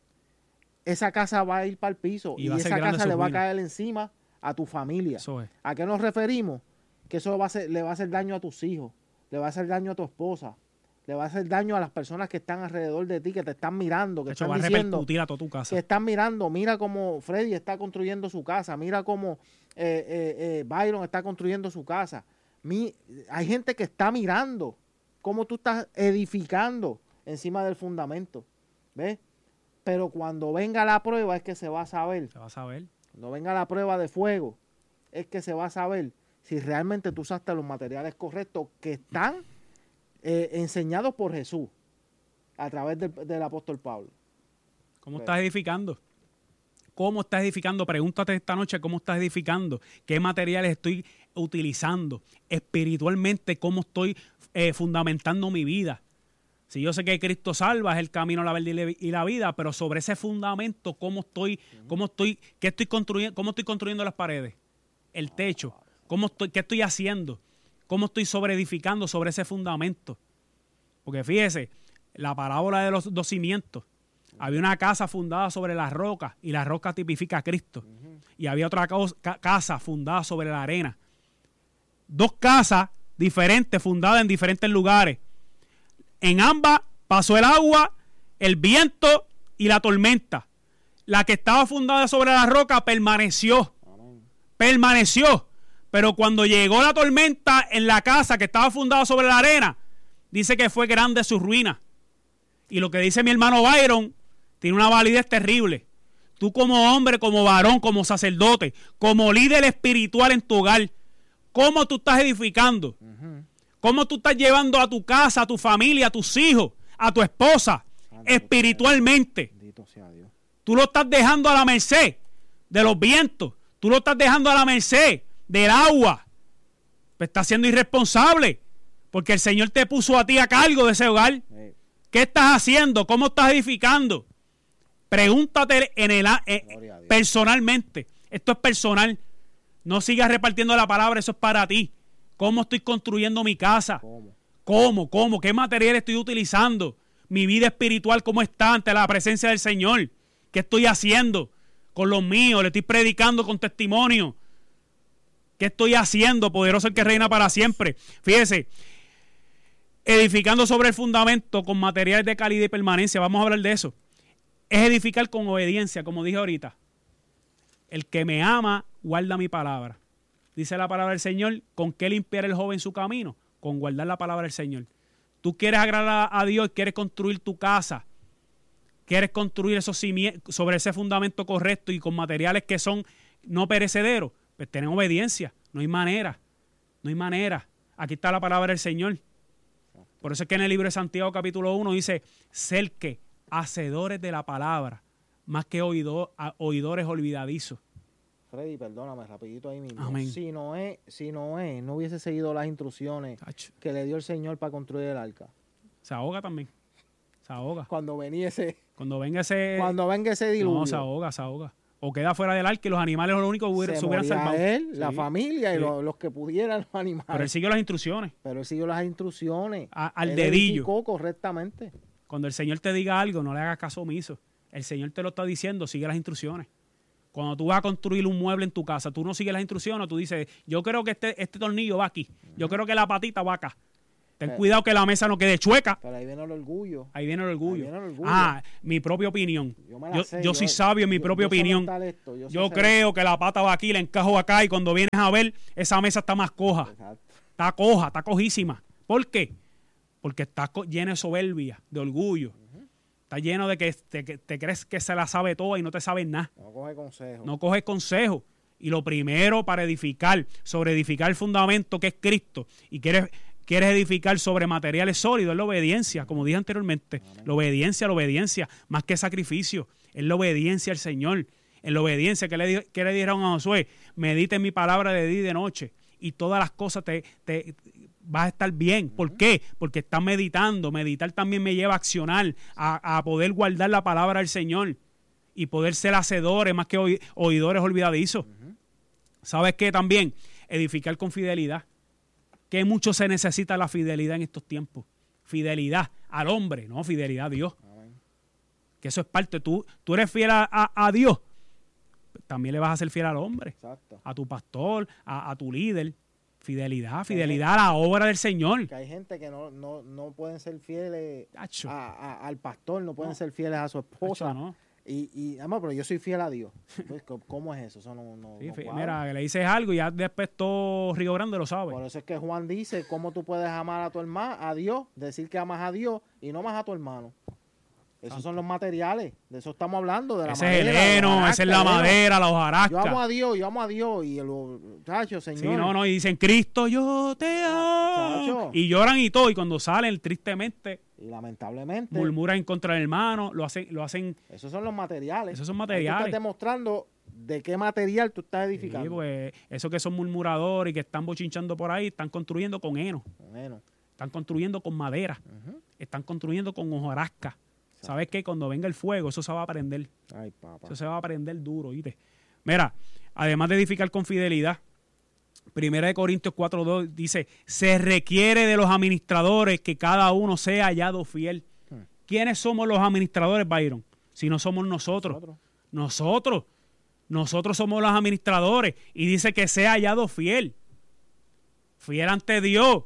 esa casa va a ir para el piso y, y esa casa le va a caer encima a tu familia. Eso es. ¿A qué nos referimos? Que eso va a ser, le va a hacer daño a tus hijos, le va a hacer daño a tu esposa, le va a hacer daño a las personas que están alrededor de ti, que te están mirando, que Eso están va a diciendo, repercutir a toda tu casa. que están mirando, mira cómo Freddy está construyendo su casa, mira cómo eh, eh, eh, Byron está construyendo su casa. Mi, hay gente que está mirando cómo tú estás edificando encima del fundamento, ¿ves? Pero cuando venga la prueba es que se va a saber. Se va a saber. Cuando venga la prueba de fuego es que se va a saber si realmente tú usaste los materiales correctos que están eh, enseñados por Jesús a través del, del apóstol Pablo. ¿Cómo estás edificando? ¿Cómo estás edificando? Pregúntate esta noche cómo estás edificando, qué materiales estoy utilizando, espiritualmente cómo estoy eh, fundamentando mi vida. Si yo sé que Cristo salva, es el camino, la verdad y la vida, pero sobre ese fundamento, ¿cómo estoy, cómo estoy, qué estoy construyendo, cómo estoy construyendo las paredes, el techo, cómo estoy, qué estoy haciendo, cómo estoy sobre edificando sobre ese fundamento? Porque fíjese, la parábola de los dos cimientos. Había una casa fundada sobre la roca y la roca tipifica a Cristo. Uh-huh. Y había otra ca- casa fundada sobre la arena. Dos casas diferentes fundadas en diferentes lugares. En ambas pasó el agua, el viento y la tormenta. La que estaba fundada sobre la roca permaneció. Amén. Permaneció. Pero cuando llegó la tormenta en la casa que estaba fundada sobre la arena, dice que fue grande su ruina. Y lo que dice mi hermano Byron tiene una validez terrible. Tú como hombre, como varón, como sacerdote, como líder espiritual en tu hogar, ¿cómo tú estás edificando? Uh-huh. ¿Cómo tú estás llevando a tu casa, a tu familia, a tus hijos, a tu esposa, Santo espiritualmente? Bendito sea Dios. Tú lo estás dejando a la merced de los vientos. Tú lo estás dejando a la merced del agua. Pues estás siendo irresponsable porque el Señor te puso a ti a cargo de ese hogar. Sí. ¿Qué estás haciendo? ¿Cómo estás edificando? Pregúntate en el, eh, personalmente. Esto es personal. No sigas repartiendo la palabra, eso es para ti. ¿Cómo estoy construyendo mi casa? ¿Cómo? ¿Cómo? ¿Cómo? ¿Qué material estoy utilizando? Mi vida espiritual, ¿cómo está ante la presencia del Señor? ¿Qué estoy haciendo con los míos? ¿Le estoy predicando con testimonio? ¿Qué estoy haciendo? Poderoso el que reina para siempre. Fíjese, edificando sobre el fundamento con materiales de calidad y permanencia. Vamos a hablar de eso. Es edificar con obediencia, como dije ahorita. El que me ama, guarda mi palabra. Dice la palabra del Señor, ¿con qué limpiar el joven su camino? Con guardar la palabra del Señor. Tú quieres agradar a Dios, quieres construir tu casa, quieres construir esos cimientos sobre ese fundamento correcto y con materiales que son no perecederos, pues ten obediencia. No hay manera, no hay manera. Aquí está la palabra del Señor. Por eso es que en el libro de Santiago capítulo uno dice, ser que hacedores de la palabra, más que oidor, oidores olvidadizos. Freddy, perdóname, rapidito ahí mismo. Amén. Si Noé, si Noé no hubiese seguido las instrucciones Tacho. que le dio el Señor para construir el arca. Se ahoga también. Se ahoga. Cuando venía ese... Cuando venga ese... Cuando venga ese diluvio. No, se ahoga, se ahoga. O queda fuera del arca y los animales lo único que se hubieran salvado. él, sí. la familia y sí. los, los que pudieran los animales. Pero él siguió las instrucciones. Pero él siguió las instrucciones. A, al él dedillo. Edificó correctamente. Cuando el Señor te diga algo, no le hagas caso omiso. El Señor te lo está diciendo, sigue las instrucciones. Cuando tú vas a construir un mueble en tu casa, tú no sigues las instrucciones, tú dices, yo creo que este, este tornillo va aquí, yo creo que la patita va acá. Ten Pero, cuidado que la mesa no quede chueca. Pero ahí viene el orgullo. Ahí viene el orgullo. Viene el orgullo. Ah, mi propia opinión. Yo, me la yo, sé, yo yo soy sabio en mi yo, propia yo opinión. Esto, yo yo creo que la pata va aquí, la encajo acá y cuando vienes a ver, esa mesa está más coja. Exacto. Está coja, está cojísima. ¿Por qué? Porque está co lleno de soberbia, de orgullo. Uh-huh. Está lleno de que te, que te crees que se la sabe toda y no te sabes nada. No coge consejo. No coges consejo. Y lo primero para edificar, sobre edificar el fundamento que es Cristo, y quieres, quieres edificar sobre materiales sólidos, es la obediencia, como dije anteriormente. Amén. La obediencia, la obediencia, más que sacrificio, es la obediencia al Señor. En la obediencia que le, que le dijeron a Josué, medite en mi palabra de día y de noche, y todas las cosas te, te vas a estar bien. ¿Por qué? Porque estás meditando. Meditar también me lleva a accionar, a, a poder guardar la palabra del Señor y poder ser hacedores más que oí, oidores olvidadizos. Uh-huh. ¿Sabes qué? También edificar con fidelidad. Que mucho se necesita la fidelidad en estos tiempos. Fidelidad al hombre, no fidelidad a Dios. Amén. Que eso es parte. Tú, tú eres fiel a, a, a Dios, también le vas a ser fiel al hombre. Exacto. A tu pastor, a, a tu líder. Fidelidad, fidelidad a la obra del Señor. Que hay gente que no, no, no pueden ser fieles a, a, al pastor, no pueden no. ser fieles a su esposa. Acho, no. Y, y además, pero yo soy fiel a Dios. Pues, ¿cómo es eso? Eso no, no, sí, no mira, que le dices algo y ya después todo Río Grande lo sabe. Por eso es que Juan dice, ¿cómo tú puedes amar a tu hermano, a Dios, decir que amas a Dios y no amas a tu hermano? Esos Santo. Son los materiales, de eso estamos hablando, de la ese madera. Es el heno, esa es la madera, la hojarasca. Yo amo a Dios, yo amo a Dios y el muchacho, Señor. Sí, no, no, y dicen, Cristo, yo te amo. Chacho. Y lloran y todo, y cuando salen, tristemente, y lamentablemente, murmuran en contra del hermano, lo hacen, lo hacen. Esos son los materiales. Esos son materiales. Ahí tú estás demostrando de qué material tú estás edificando. Sí, pues, esos que son murmuradores y que están bochinchando por ahí, están construyendo con heno. Con heno. Están construyendo con madera. Uh-huh. Están construyendo con hojarasca. ¿Sabes qué? Cuando venga el fuego, eso se va a prender. Ay, papá. Eso se va a prender duro, ¿viste? Mira, además de edificar con fidelidad, Primera de Corintios cuatro dos dice, se requiere de los administradores que cada uno sea hallado fiel. Hmm. ¿Quiénes somos los administradores, Byron? Si no somos nosotros. Nosotros. Nosotros. Nosotros somos los administradores. Y dice que sea hallado fiel. Fiel ante Dios.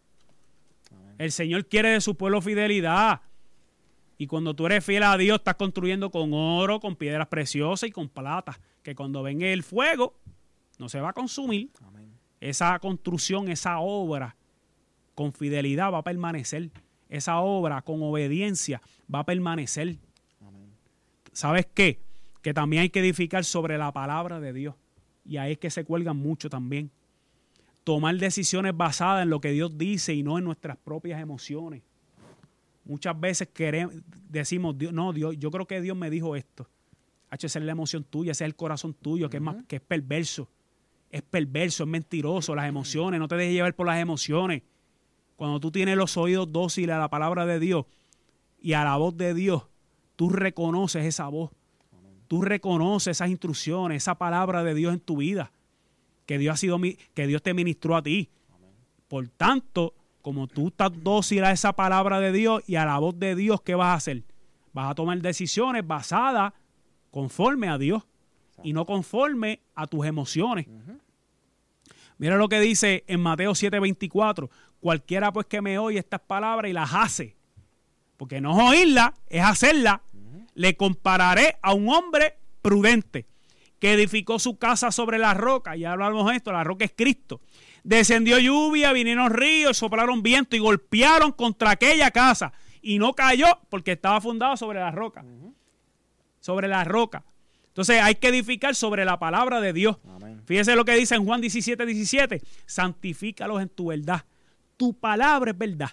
Amén. El Señor quiere de su pueblo fidelidad. Y cuando tú eres fiel a Dios, estás construyendo con oro, con piedras preciosas y con plata. Que cuando venga el fuego, no se va a consumir. Amén. Esa construcción, esa obra, con fidelidad va a permanecer. Esa obra, con obediencia, va a permanecer. Amén. ¿Sabes qué? Que también hay que edificar sobre la palabra de Dios. Y ahí es que se cuelgan mucho también. Tomar decisiones basadas en lo que Dios dice y no en nuestras propias emociones. Muchas veces queremos, decimos, no, Dios, yo creo que Dios me dijo esto. Hacho, esa es la emoción tuya, ese es el corazón tuyo, uh-huh. que, es más, que es perverso. Es perverso, es mentiroso, las emociones. No te dejes llevar por las emociones. Cuando tú tienes los oídos dóciles a la palabra de Dios y a la voz de Dios, tú reconoces esa voz. Amén. Tú reconoces esas instrucciones, esa palabra de Dios en tu vida. Que Dios, ha sido, que Dios te ministró a ti. Amén. Por tanto, como tú estás dócil a esa palabra de Dios y a la voz de Dios, ¿qué vas a hacer? Vas a tomar decisiones basadas conforme a Dios. Y no conforme a tus emociones. Uh-huh. Mira lo que dice en Mateo siete veinticuatro. Cualquiera pues que me oye estas palabras y las hace. Porque no es oírlas, es hacerlas. Uh-huh. Le compararé a un hombre prudente que edificó su casa sobre la roca. Ya hablamos de esto, la roca es Cristo. Descendió lluvia, vinieron ríos, soplaron viento y golpearon contra aquella casa. Y no cayó porque estaba fundada sobre la roca. Uh-huh. Sobre la roca. Entonces hay que edificar sobre la palabra de Dios. Amén. Fíjese lo que dice en Juan diecisiete diecisiete. Santifícalos en tu verdad. Tu palabra es verdad.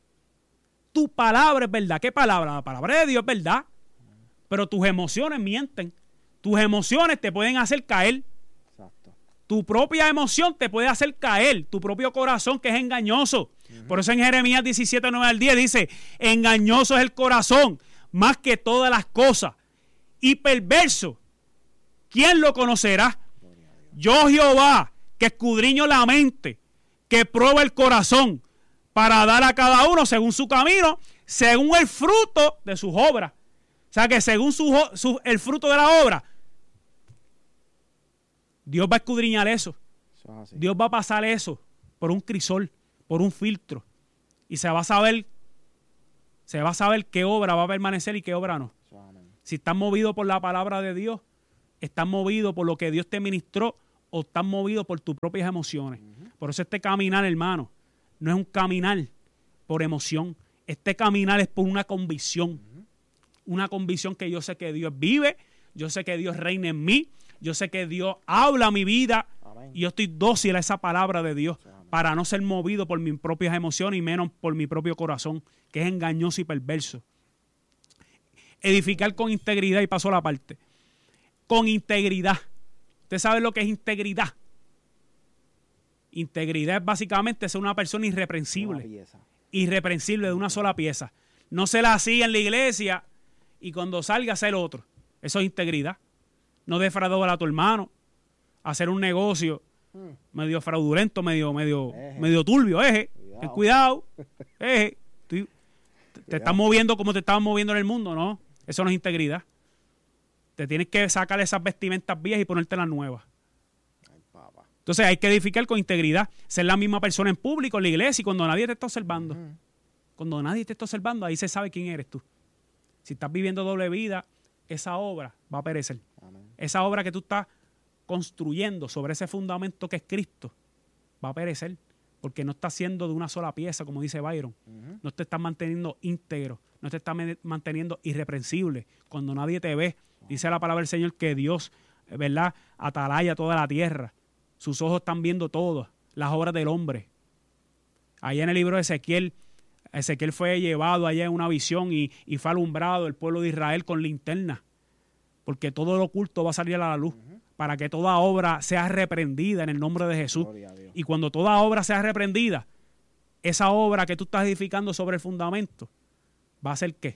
Tu palabra es verdad. ¿Qué palabra? La palabra de Dios es verdad. Pero tus emociones mienten. Tus emociones te pueden hacer caer. Exacto. Tu propia emoción te puede hacer caer. Tu propio corazón que es engañoso. Uh-huh. Por eso en Jeremías diecisiete nueve al diez dice, engañoso es el corazón más que todas las cosas. Y perverso. ¿Quién lo conocerá? Yo Jehová, que escudriño la mente, que prueba el corazón, para dar a cada uno según su camino, según el fruto de sus obras. O sea que según su, su, el fruto de la obra, Dios va a escudriñar eso. Eso es así. Dios va a pasar eso por un crisol, por un filtro. Y se va a saber, se va a saber qué obra va a permanecer y qué obra no. Eso es amén. Si estás movido por la palabra de Dios, estás movido por lo que Dios te ministró o estás movido por tus propias emociones. Uh-huh. Por eso este caminar, hermano, no es un caminar por emoción. Este caminar es por una convicción. Uh-huh. Una convicción que yo sé que Dios vive, yo sé que Dios reina en mí, yo sé que Dios habla a mi vida. Amén. Y yo estoy dócil a esa palabra de Dios. Amén. Para no ser movido por mis propias emociones y menos por mi propio corazón, que es engañoso y perverso. Edificar con integridad, y paso a la parte. Con integridad. ¿Usted sabe lo que es integridad? Integridad es básicamente ser una persona irreprensible. Irreprensible de una sola pieza. No se la hacía en la iglesia y cuando salga hacer otro. Eso es integridad. No defraudar a tu hermano. Hacer un negocio hmm. medio fraudulento, medio, medio, medio turbio. Eje. Ten cuidado. Eje. Tú, te, te estás moviendo como te estabas moviendo en el mundo, ¿no? Eso no es integridad. Te tienes que sacar esas vestimentas viejas y ponerte las nuevas. Ay, papá. Entonces hay que edificar con integridad. Ser la misma persona en público, en la iglesia y cuando nadie te está observando. Uh-huh. Cuando nadie te está observando, ahí se sabe quién eres tú. Si estás viviendo doble vida, esa obra va a perecer. Amén. Esa obra que tú estás construyendo sobre ese fundamento que es Cristo va a perecer. Porque no estás siendo de una sola pieza, como dice Byron. Uh-huh. No te estás manteniendo íntegro. No te estás manteniendo irreprensible. Cuando nadie te ve, dice la palabra del Señor que Dios, ¿verdad?, atalaya toda la tierra. Sus ojos están viendo todo, las obras del hombre. Allá en el libro de Ezequiel, Ezequiel fue llevado allá en una visión y, y fue alumbrado el pueblo de Israel con linterna. Porque todo lo oculto va a salir a la luz. Uh-huh. Para que toda obra sea reprendida en el nombre de Jesús. Y cuando toda obra sea reprendida, esa obra que tú estás edificando sobre el fundamento, ¿va a ser qué?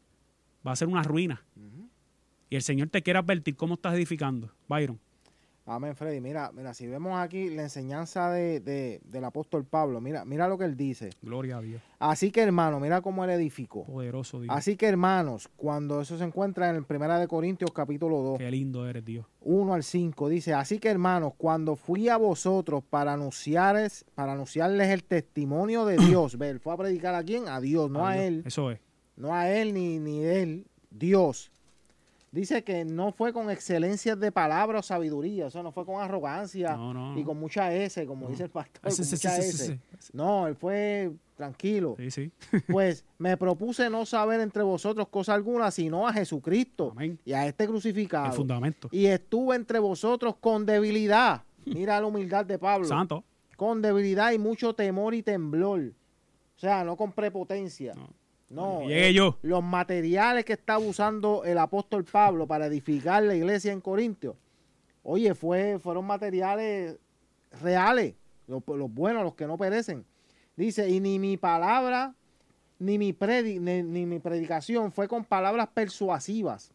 Va a ser una ruina. Uh-huh. Y el Señor te quiere advertir cómo estás edificando, Byron. Amén, Freddy. Mira, mira, si vemos aquí la enseñanza de, de, del apóstol Pablo, mira, mira lo que él dice. Gloria a Dios. Así que, hermano, mira cómo él edificó. Poderoso Dios. Así que, hermanos, cuando eso se encuentra en el Primera de Corintios, capítulo dos. Qué lindo eres, Dios. uno al cinco, dice, así que, hermanos, cuando fui a vosotros para anunciarles, para anunciarles el testimonio de Dios, ¿ver? Fue a predicar a quién? A Dios, no a, a él. Eso es. No a él ni, ni él, Dios. Dice que no fue con excelencias de palabra o sabiduría, o sea, no fue con arrogancia no, no, no. y con mucha S, como no. dice el pastor, sí, con sí, mucha sí, S. Sí, sí. No, él fue tranquilo. Sí, sí. Pues me propuse no saber entre vosotros cosa alguna, sino a Jesucristo. Amén. Y a este crucificado. El fundamento. Y estuve entre vosotros con debilidad. Mira la humildad de Pablo. Santo. Con debilidad y mucho temor y temblor. O sea, no con prepotencia. No. No, llegué yo. Los materiales que estaba usando el apóstol Pablo para edificar la iglesia en Corintios, oye, fue, fueron materiales reales, los, los buenos, los que no perecen. Dice, y ni mi palabra, ni mi, predi, ni, ni mi predicación fue con palabras persuasivas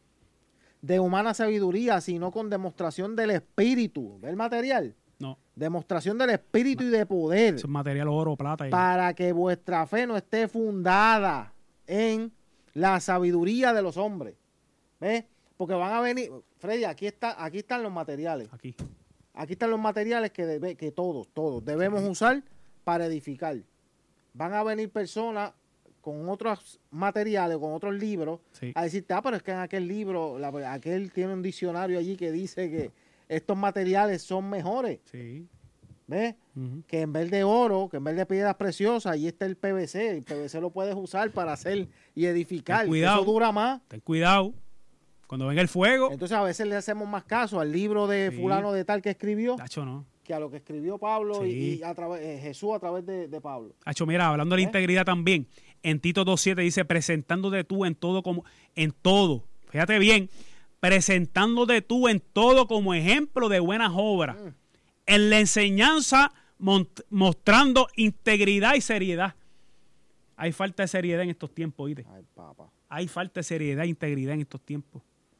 de humana sabiduría, sino con demostración del Espíritu. ¿Ve el material? No. Demostración del Espíritu y de poder. Es material oro, plata. Y... Para que vuestra fe no esté fundada en la sabiduría de los hombres. ¿Ves? Porque van a venir... Freddy, aquí, está, aquí están los materiales. Aquí. Aquí están los materiales que, debe, que todos, todos debemos sí. usar para edificar. Van a venir personas con otros materiales, con otros libros, sí. a decirte, ah, pero es que en aquel libro, la, aquel tiene un diccionario allí que dice que estos materiales son mejores. Sí. ¿Ves? Uh-huh. Que en vez de oro, que en vez de piedras preciosas, ahí está el P V C. El P V C lo puedes usar para hacer y edificar. Ten cuidado. Eso dura más. Ten cuidado. Cuando venga el fuego. Entonces a veces le hacemos más caso al libro de sí. fulano de tal que escribió. Hacho, no. Que a lo que escribió Pablo sí. y, y a través, eh, Jesús a través de, de Pablo. Hacho, mira, hablando de la ¿Eh? integridad también, en Tito dos siete dice, presentándote tú en todo como, en todo. Fíjate bien. Presentándote tú en todo como ejemplo de buenas obras. Mm. En la enseñanza mostrando integridad y seriedad. Hay falta de seriedad en estos tiempos, ¿oíste? Ay, papá. Hay falta de seriedad e integridad en estos tiempos.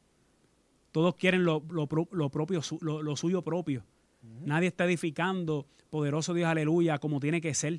Todos quieren lo, lo, lo propio, lo, lo suyo propio. Uh-huh. Nadie está edificando, poderoso Dios, aleluya, como tiene que ser.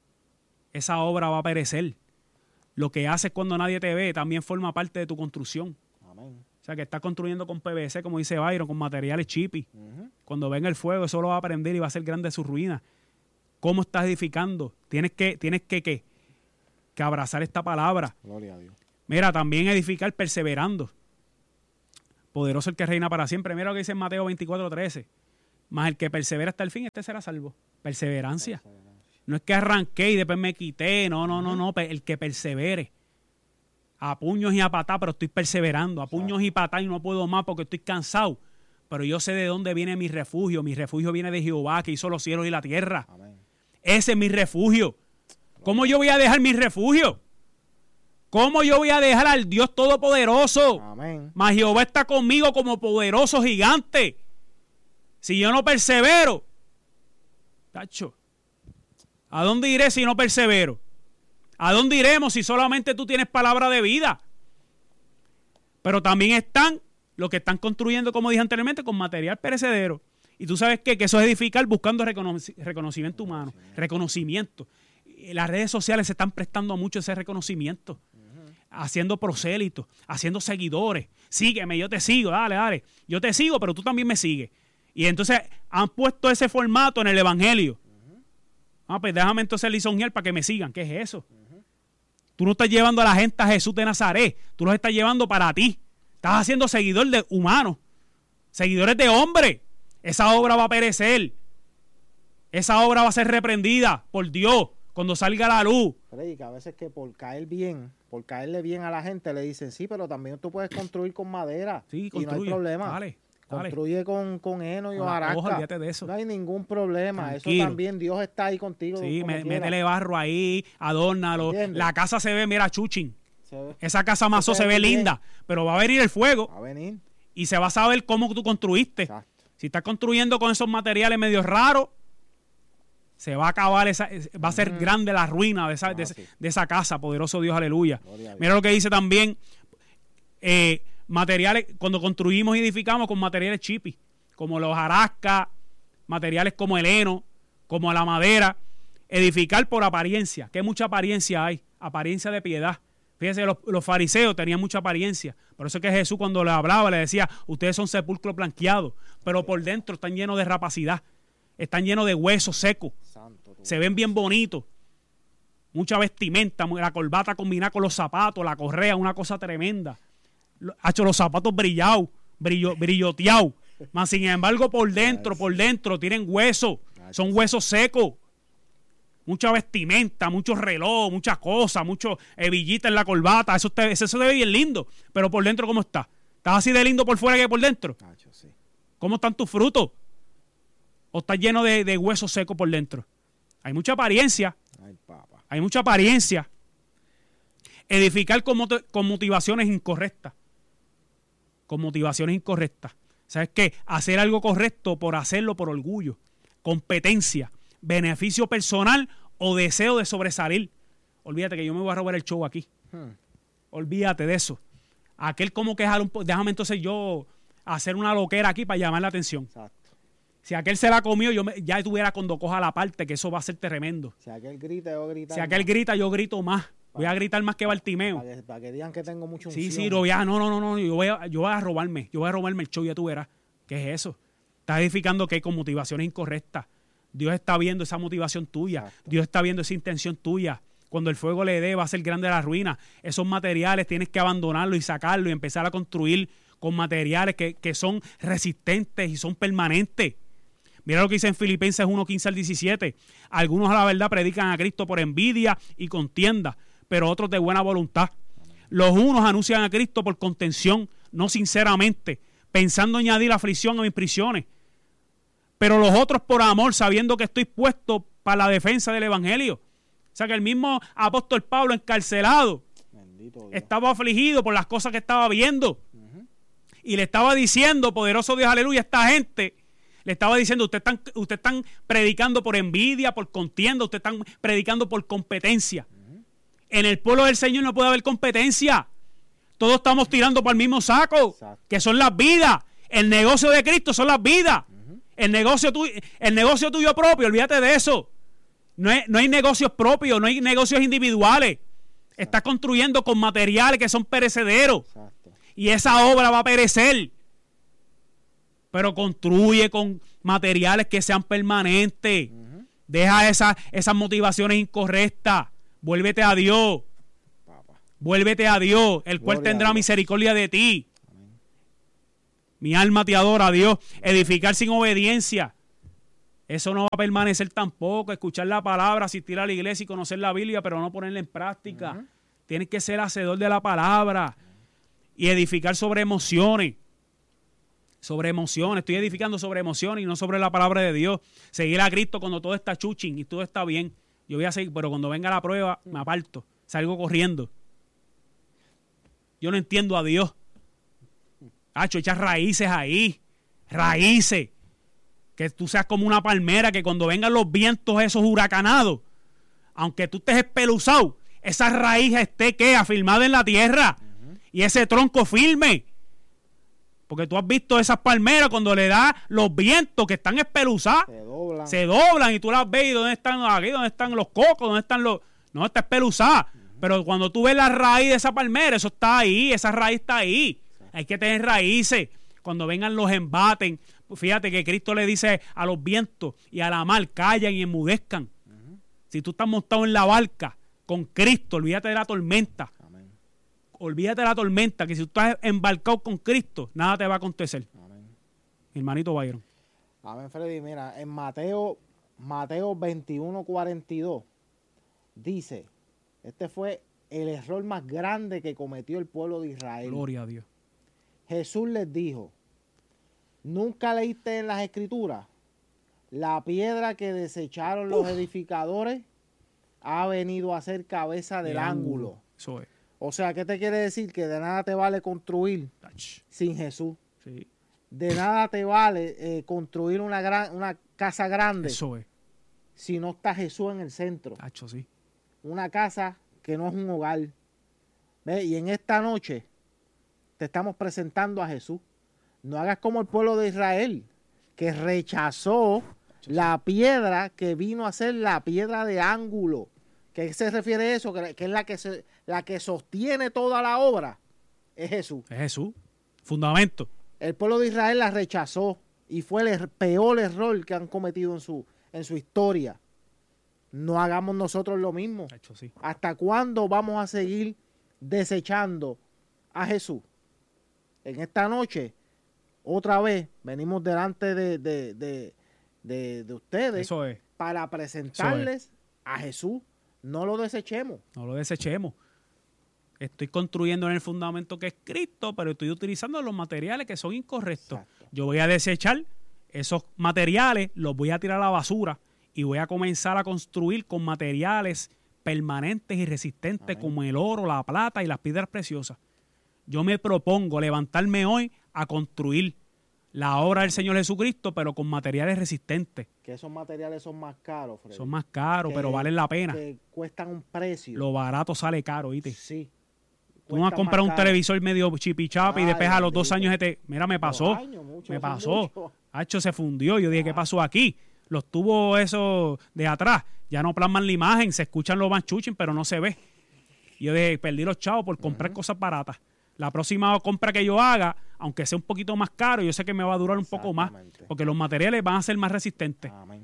Esa obra va a perecer. Lo que haces cuando nadie te ve también forma parte de tu construcción. Amén. O sea, que estás construyendo con P V C, como dice Byron, con materiales chippy. Uh-huh. Cuando venga el fuego, eso lo va a prender y va a ser grande su ruina. ¿Cómo estás edificando? Tienes que, tienes que, que, que abrazar esta palabra. Gloria a Dios. Mira, también edificar perseverando. Poderoso el que reina para siempre. Mira lo que dice en Mateo veinticuatro trece. Más el que persevera hasta el fin, este será salvo. Perseverancia. Perseverancia. No es que arranqué y después me quité. No, no, uh-huh. no, no. El que persevere. A puños y a patá, pero estoy perseverando. A puños y patá y no puedo más porque estoy cansado. Pero yo sé de dónde viene mi refugio. Mi refugio viene de Jehová, que hizo los cielos y la tierra. Amén. Ese es mi refugio. ¿Cómo yo voy a dejar mi refugio? ¿Cómo yo voy a dejar al Dios Todopoderoso? Amén. Mas Jehová está conmigo como poderoso gigante. Si yo no persevero, tacho, ¿a dónde iré si no persevero? ¿A dónde iremos si solamente tú tienes palabra de vida? Pero también están los que están construyendo, como dije anteriormente, con material perecedero. Y tú sabes qué, que eso es edificar buscando reconoc- reconocimiento humano, reconocimiento. Las redes sociales se están prestando mucho ese reconocimiento, uh-huh. haciendo prosélitos, haciendo seguidores. Sígueme, yo te sigo, dale, dale. Yo te sigo, pero tú también me sigues. Y entonces han puesto ese formato en el evangelio. Uh-huh. Ah, pues déjame entonces lisonjear para que me sigan. ¿Qué es eso? Uh-huh. Tú no estás llevando a la gente a Jesús de Nazaret. Tú los estás llevando para ti. Estás haciendo seguidor de humanos, seguidores de hombres. Esa obra va a perecer. Esa obra va a ser reprendida por Dios cuando salga a la luz. Predica, a veces que por caer bien, por caerle bien a la gente, le dicen, sí, pero también tú puedes construir con madera. Sí, y no hay problema. Dale, dale. Construye con, con heno y hojarasca. Olvídate de eso. No hay ningún problema. Tranquilo. Eso también, Dios está ahí contigo. Sí, me, métele barro ahí, adórnalo. ¿Entiendes? La casa se ve, mira, chuchín. Se, Esa casa mazó se, se ve bien. linda, pero va a venir el fuego. Va a venir. Y se va a saber cómo tú construiste. Exacto. Si estás construyendo con esos materiales medio raros, se va a acabar, esa, va a ser mm. grande la ruina de esa, ah, de, sí. de esa casa, poderoso Dios, aleluya. Mira lo que dice también, eh, materiales, cuando construimos y edificamos con materiales chippy, como los hojarascas, materiales como el heno, como la madera, edificar por apariencia, que mucha apariencia hay, apariencia de piedad. Fíjense, los, los fariseos tenían mucha apariencia. Por eso es que Jesús cuando le hablaba le decía, ustedes son sepulcros blanqueados, pero por dentro están llenos de rapacidad, están llenos de huesos secos, Santo, se ven bien bonitos, mucha vestimenta, la corbata combinada con los zapatos, la correa, una cosa tremenda. Ha hecho los zapatos brillados, brillo, brilloteados, mas sin embargo por dentro, por dentro tienen huesos, son huesos secos. Mucha vestimenta, muchos relojes, muchas cosas, mucho hebillita en la corbata. Eso, te, eso se ve bien lindo. Pero por dentro, ¿cómo está? ¿Estás así de lindo por fuera que por dentro? Nacho, sí. ¿Cómo están tus frutos? ¿O estás lleno de, de huesos secos por dentro? Hay mucha apariencia. Ay, papá. Hay mucha apariencia. Edificar con, mot- con motivaciones incorrectas. Con motivaciones incorrectas. ¿Sabes qué? Hacer algo correcto por hacerlo por orgullo. Competencia. Beneficio personal o deseo de sobresalir. Olvídate que yo me voy a robar el show aquí. Hmm. Olvídate de eso. Aquel como que un po- déjame entonces yo hacer una loquera aquí para llamar la atención. Exacto. Si aquel se la comió, yo me, ya estuviera cuando coja la parte, que eso va a ser tremendo. Si aquel grita, yo grito. Si aquel más. grita, yo grito más. Voy a gritar más que Bartimeo. Para que, para que digan que tengo mucho unción. Sí, sí, no, ya, no, no, no, no. Yo voy, a, yo voy a robarme. Yo voy a robarme el show, ya tú verás. ¿Qué es eso? Estás edificando que con motivaciones incorrectas. Dios está viendo esa motivación tuya. Exacto. Dios está viendo esa intención tuya. Cuando el fuego le dé, va a ser grande la ruina. Esos materiales tienes que abandonarlos y sacarlos y empezar a construir con materiales que, que son resistentes y son permanentes. Mira lo que dice en Filipenses uno, quince al diecisiete. Algunos a la verdad predican a Cristo por envidia y contienda, pero otros de buena voluntad. Los unos anuncian a Cristo por contención, no sinceramente, pensando añadir aflicción a mis prisiones. Pero los otros por amor, sabiendo que estoy puesto para la defensa del evangelio. O sea que el mismo apóstol Pablo encarcelado estaba afligido por las cosas que estaba viendo. Uh-huh. Y le estaba diciendo, poderoso Dios, aleluya, a esta gente, le estaba diciendo, ustedes están, usted están predicando por envidia, por contienda, ustedes están predicando por competencia. Uh-huh. En el pueblo del Señor no puede haber competencia. Todos estamos tirando para el mismo saco, exacto, que son las vidas. El negocio de Cristo son las vidas. El negocio, tuyo, el negocio tuyo propio, olvídate de eso. No hay, no hay negocios propios, no hay negocios individuales. Exacto. Estás construyendo con materiales que son perecederos. Exacto. y esa obra va a perecer. Pero construye con materiales que sean permanentes. Uh-huh. Deja esa, esas motivaciones incorrectas. Vuélvete a Dios. Papá. Vuélvete a Dios, el cual Gloria tendrá misericordia de ti. Amén. Mi alma te adora, Dios. Edificar sin obediencia, eso no va a permanecer tampoco. Escuchar la palabra, asistir a la iglesia y conocer la Biblia, pero no ponerla en práctica. Uh-huh. Tienes que ser hacedor de la palabra y edificar sobre emociones. Sobre emociones, estoy edificando sobre emociones y no sobre la palabra de Dios. Seguir a Cristo cuando todo está chuching y todo está bien. Yo voy a seguir, pero cuando venga la prueba, me aparto, salgo corriendo. Yo no entiendo a Dios. Hacho, echas raíces ahí, raíces. Que tú seas como una palmera, que cuando vengan los vientos esos huracanados, aunque tú estés espeluzado, esa raíz esté, ¿qué? Afirmada en la tierra. Uh-huh. Y ese tronco firme. Porque tú has visto esas palmeras cuando le da los vientos que están espeluzadas. Se doblan. Se doblan y tú las ves y dónde están aquí, dónde están los cocos, dónde están los... No, está espeluzada. Uh-huh. Pero cuando tú ves la raíz de esa palmera, eso está ahí, esa raíz está ahí. Sí. Hay que tener raíces. Cuando vengan los embates, fíjate que Cristo le dice a los vientos y a la mar, callan y enmudezcan. Uh-huh. Si tú estás montado en la barca con Cristo, olvídate de la tormenta. Olvídate de la tormenta, que si tú estás embarcado con Cristo, nada te va a acontecer. Amén. Mi hermanito Byron. Amén, Freddy. Mira, en Mateo, Mateo veintiuno, cuarenta y dos, dice, este fue el error más grande que cometió el pueblo de Israel. Gloria a Dios. Jesús les dijo, ¿nunca leíste en las Escrituras? La piedra que desecharon los Uf. edificadores ha venido a ser cabeza del ángulo. ángulo. Eso es. O sea, ¿qué te quiere decir? Que de nada te vale construir Ach. sin Jesús. Sí. De nada te vale eh, construir una gran una casa grande. Eso es. Si no está Jesús en el centro. Tacho, sí. Una casa que no es un hogar. ¿Ve? Y en esta noche te estamos presentando a Jesús. No hagas como el pueblo de Israel, que rechazó Tacho, la sí. piedra que vino a ser la piedra de ángulo. ¿Qué se refiere a eso? Que, que es la que, se, la que sostiene toda la obra. Es Jesús. Es Jesús. Fundamento. El pueblo de Israel la rechazó y fue el peor error que han cometido en su, en su historia. No hagamos nosotros lo mismo. Hecho, sí. ¿Hasta cuándo vamos a seguir desechando a Jesús? En esta noche, otra vez, venimos delante de, de, de, de, de ustedes Eso es. para presentarles Eso es. a Jesús. No lo desechemos. No lo desechemos. Estoy construyendo en el fundamento que es Cristo, pero estoy utilizando los materiales que son incorrectos. Exacto. Yo voy a desechar esos materiales, los voy a tirar a la basura y voy a comenzar a construir con materiales permanentes y resistentes Amén. Como el oro, la plata y las piedras preciosas. Yo me propongo levantarme hoy a construir la obra del Señor Jesucristo, pero con materiales resistentes. Que esos materiales son más caros, Freddy. Son más caros, que, pero valen la pena. Que cuestan un precio. Lo barato sale caro, ¿viste? Sí. Tú no vas a comprar un televisor medio chipichapi y después a los dos años este, mira, me pasó. Años, mucho, me pasó. Hacho se fundió. Yo dije, ah. ¿qué pasó aquí? Los tubos esos de atrás ya no plasman la imagen, se escuchan los manchuching, pero no se ve. Y yo dije, perdí los chavos por comprar uh-huh. cosas baratas. La próxima compra que yo haga, aunque sea un poquito más caro, yo sé que me va a durar un poco más, porque los materiales van a ser más resistentes. Amén.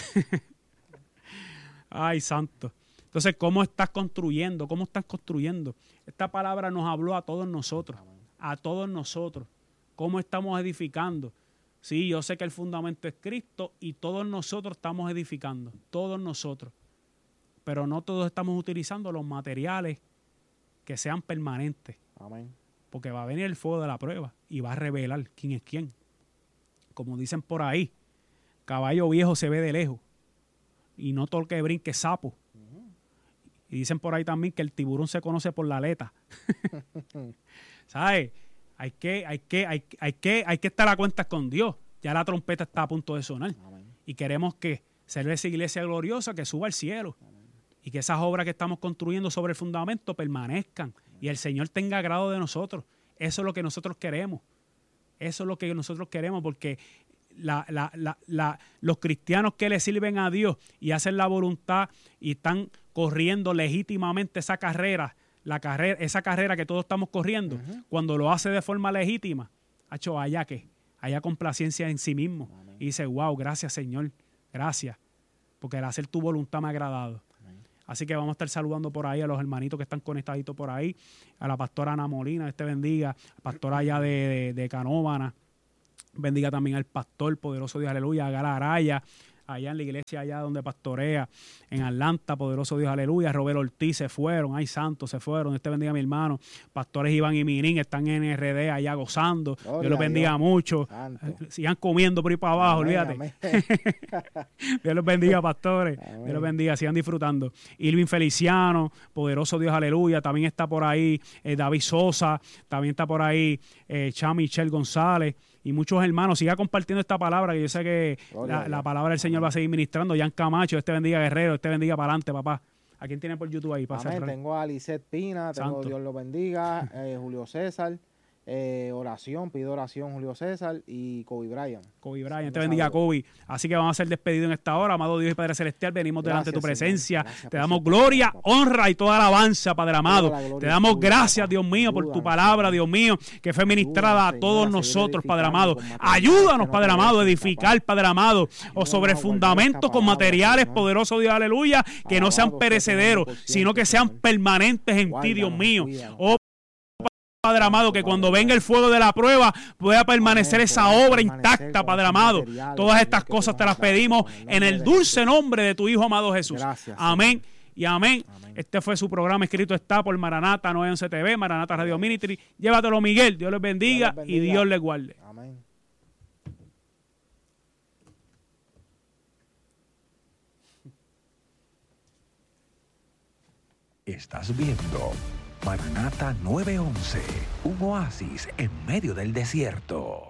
Ay, santo. Entonces, ¿cómo estás construyendo? ¿Cómo estás construyendo? Esta palabra nos habló a todos nosotros, Amén. A todos nosotros. ¿Cómo estamos edificando? Sí, yo sé que el fundamento es Cristo y todos nosotros estamos edificando, todos nosotros. Pero no todos estamos utilizando los materiales que sean permanentes. Amén. Porque va a venir el fuego de la prueba y va a revelar quién es quién. Como dicen por ahí, caballo viejo se ve de lejos y no todo el que brinque es sapo. Uh-huh. Y dicen por ahí también que el tiburón se conoce por la aleta. ¿Sabes? Hay que, hay, que, hay, hay, que, hay que estar a cuentas con Dios. Ya la trompeta está a punto de sonar. Amén. Y queremos que ser esa iglesia gloriosa que suba al cielo. Amén. Y que esas obras que estamos construyendo sobre el fundamento permanezcan. Amén. Y el Señor tenga agrado de nosotros. Eso es lo que nosotros queremos. Eso es lo que nosotros queremos, porque la, la, la, la, los cristianos que le sirven a Dios y hacen la voluntad y están corriendo legítimamente esa carrera, la carrera, esa carrera que todos estamos corriendo, uh-huh. cuando lo hace de forma legítima, hecho allá que, haya complacencia en sí mismo. Amén. Y dice, wow, gracias Señor, gracias, porque el hacer tu voluntad me ha agradado. Amén. Así que vamos a estar saludando por ahí a los hermanitos que están conectaditos por ahí, a la pastora Ana Molina, Dios te bendiga, pastora allá de, de, de Canóvana, bendiga también al pastor, poderoso Dios, aleluya, a Gala Araya, allá en la iglesia, allá donde pastorea, en Atlanta, poderoso Dios, aleluya. Robert Ortiz se fueron, ay santos, se fueron. Dios te bendiga, mi hermano. Pastores Iván y Mirín están en R D allá gozando. Gloria Dios los bendiga Dios. Mucho. Santo. Sigan comiendo por ahí para abajo, amén, olvídate. Amén. Dios los bendiga, pastores. Amén. Dios los bendiga, sigan disfrutando. Irvin Feliciano, poderoso Dios, aleluya. También está por ahí eh, David Sosa, también está por ahí eh, Cha Michelle González. Y muchos hermanos, siga compartiendo esta palabra, que yo sé que la, la palabra del Señor va a seguir ministrando. Jan Camacho, este bendiga Guerrero, este bendiga para adelante, papá. ¿A quién tiene por YouTube ahí? Para Amén. Tengo a Lisette Pina, tengo Santo. Dios lo bendiga, eh, Julio César, eh, oración, pido oración Julio César y Kobe Bryant. Kobe Bryant, te bendiga Kobe. Así que vamos a ser despedidos en esta hora. Amado Dios y Padre Celestial, venimos gracias, delante de tu presencia. Te damos gloria, papá. Honra y toda alabanza, Padre amado. Te damos tuya, gracias, papá. Dios mío, por tu palabra, Dios mío, que fue ministrada a todos nosotros, Padre amado. Ayúdanos, Padre amado, a edificar, Padre amado, o sobre fundamentos con materiales, poderoso Dios, aleluya, que no sean perecederos, sino que sean permanentes en ti, Dios mío. Oh, Padre amado, que cuando venga el fuego de la prueba pueda permanecer esa obra intacta, Padre amado. Todas estas cosas te las pedimos en el dulce nombre de tu Hijo amado Jesús. Amén y amén. Este fue su programa, escrito está por Maranata nueve once T V, Maranata Radio Ministry. Llévatelo, Miguel. Dios les bendiga y Dios les guarde. Amén. Estás viendo Maranata nueve once, un oasis en medio del desierto.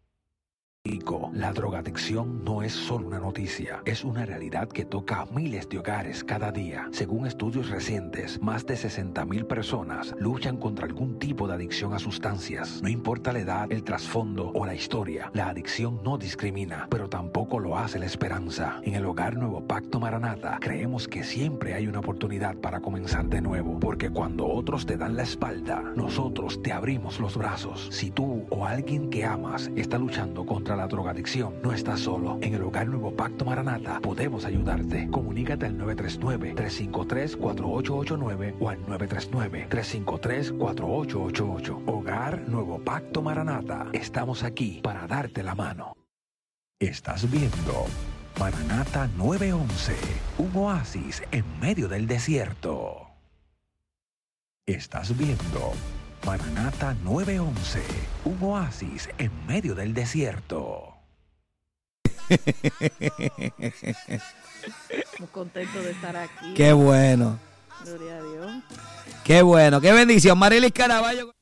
La drogadicción no es solo una noticia, es una realidad que toca a miles de hogares cada día. Según estudios recientes, más de sesenta mil personas luchan contra algún tipo de adicción a sustancias. No importa la edad, el trasfondo o la historia, la adicción no discrimina, pero tampoco lo hace la esperanza. En el Hogar Nuevo Pacto Maranata, creemos que siempre hay una oportunidad para comenzar de nuevo, porque cuando otros te dan la espalda, nosotros te abrimos los brazos. Si tú o alguien que amas está luchando contra la drogadicción, no estás solo. En el Hogar Nuevo Pacto Maranata podemos ayudarte. Comunícate al nueve tres nueve, tres cinco tres, cuatro ocho ocho nueve o al nueve tres nueve, tres cinco tres, cuatro ocho ocho ocho. Hogar Nuevo Pacto Maranata. Estamos aquí para darte la mano. Estás viendo Maranata nueve once, un oasis en medio del desierto. Estás viendo Maranata nueve once, un oasis en medio del desierto. Muy contento de estar aquí. Qué bueno. Gloria a Dios. Qué bueno, qué bendición. Marilis Caraballo.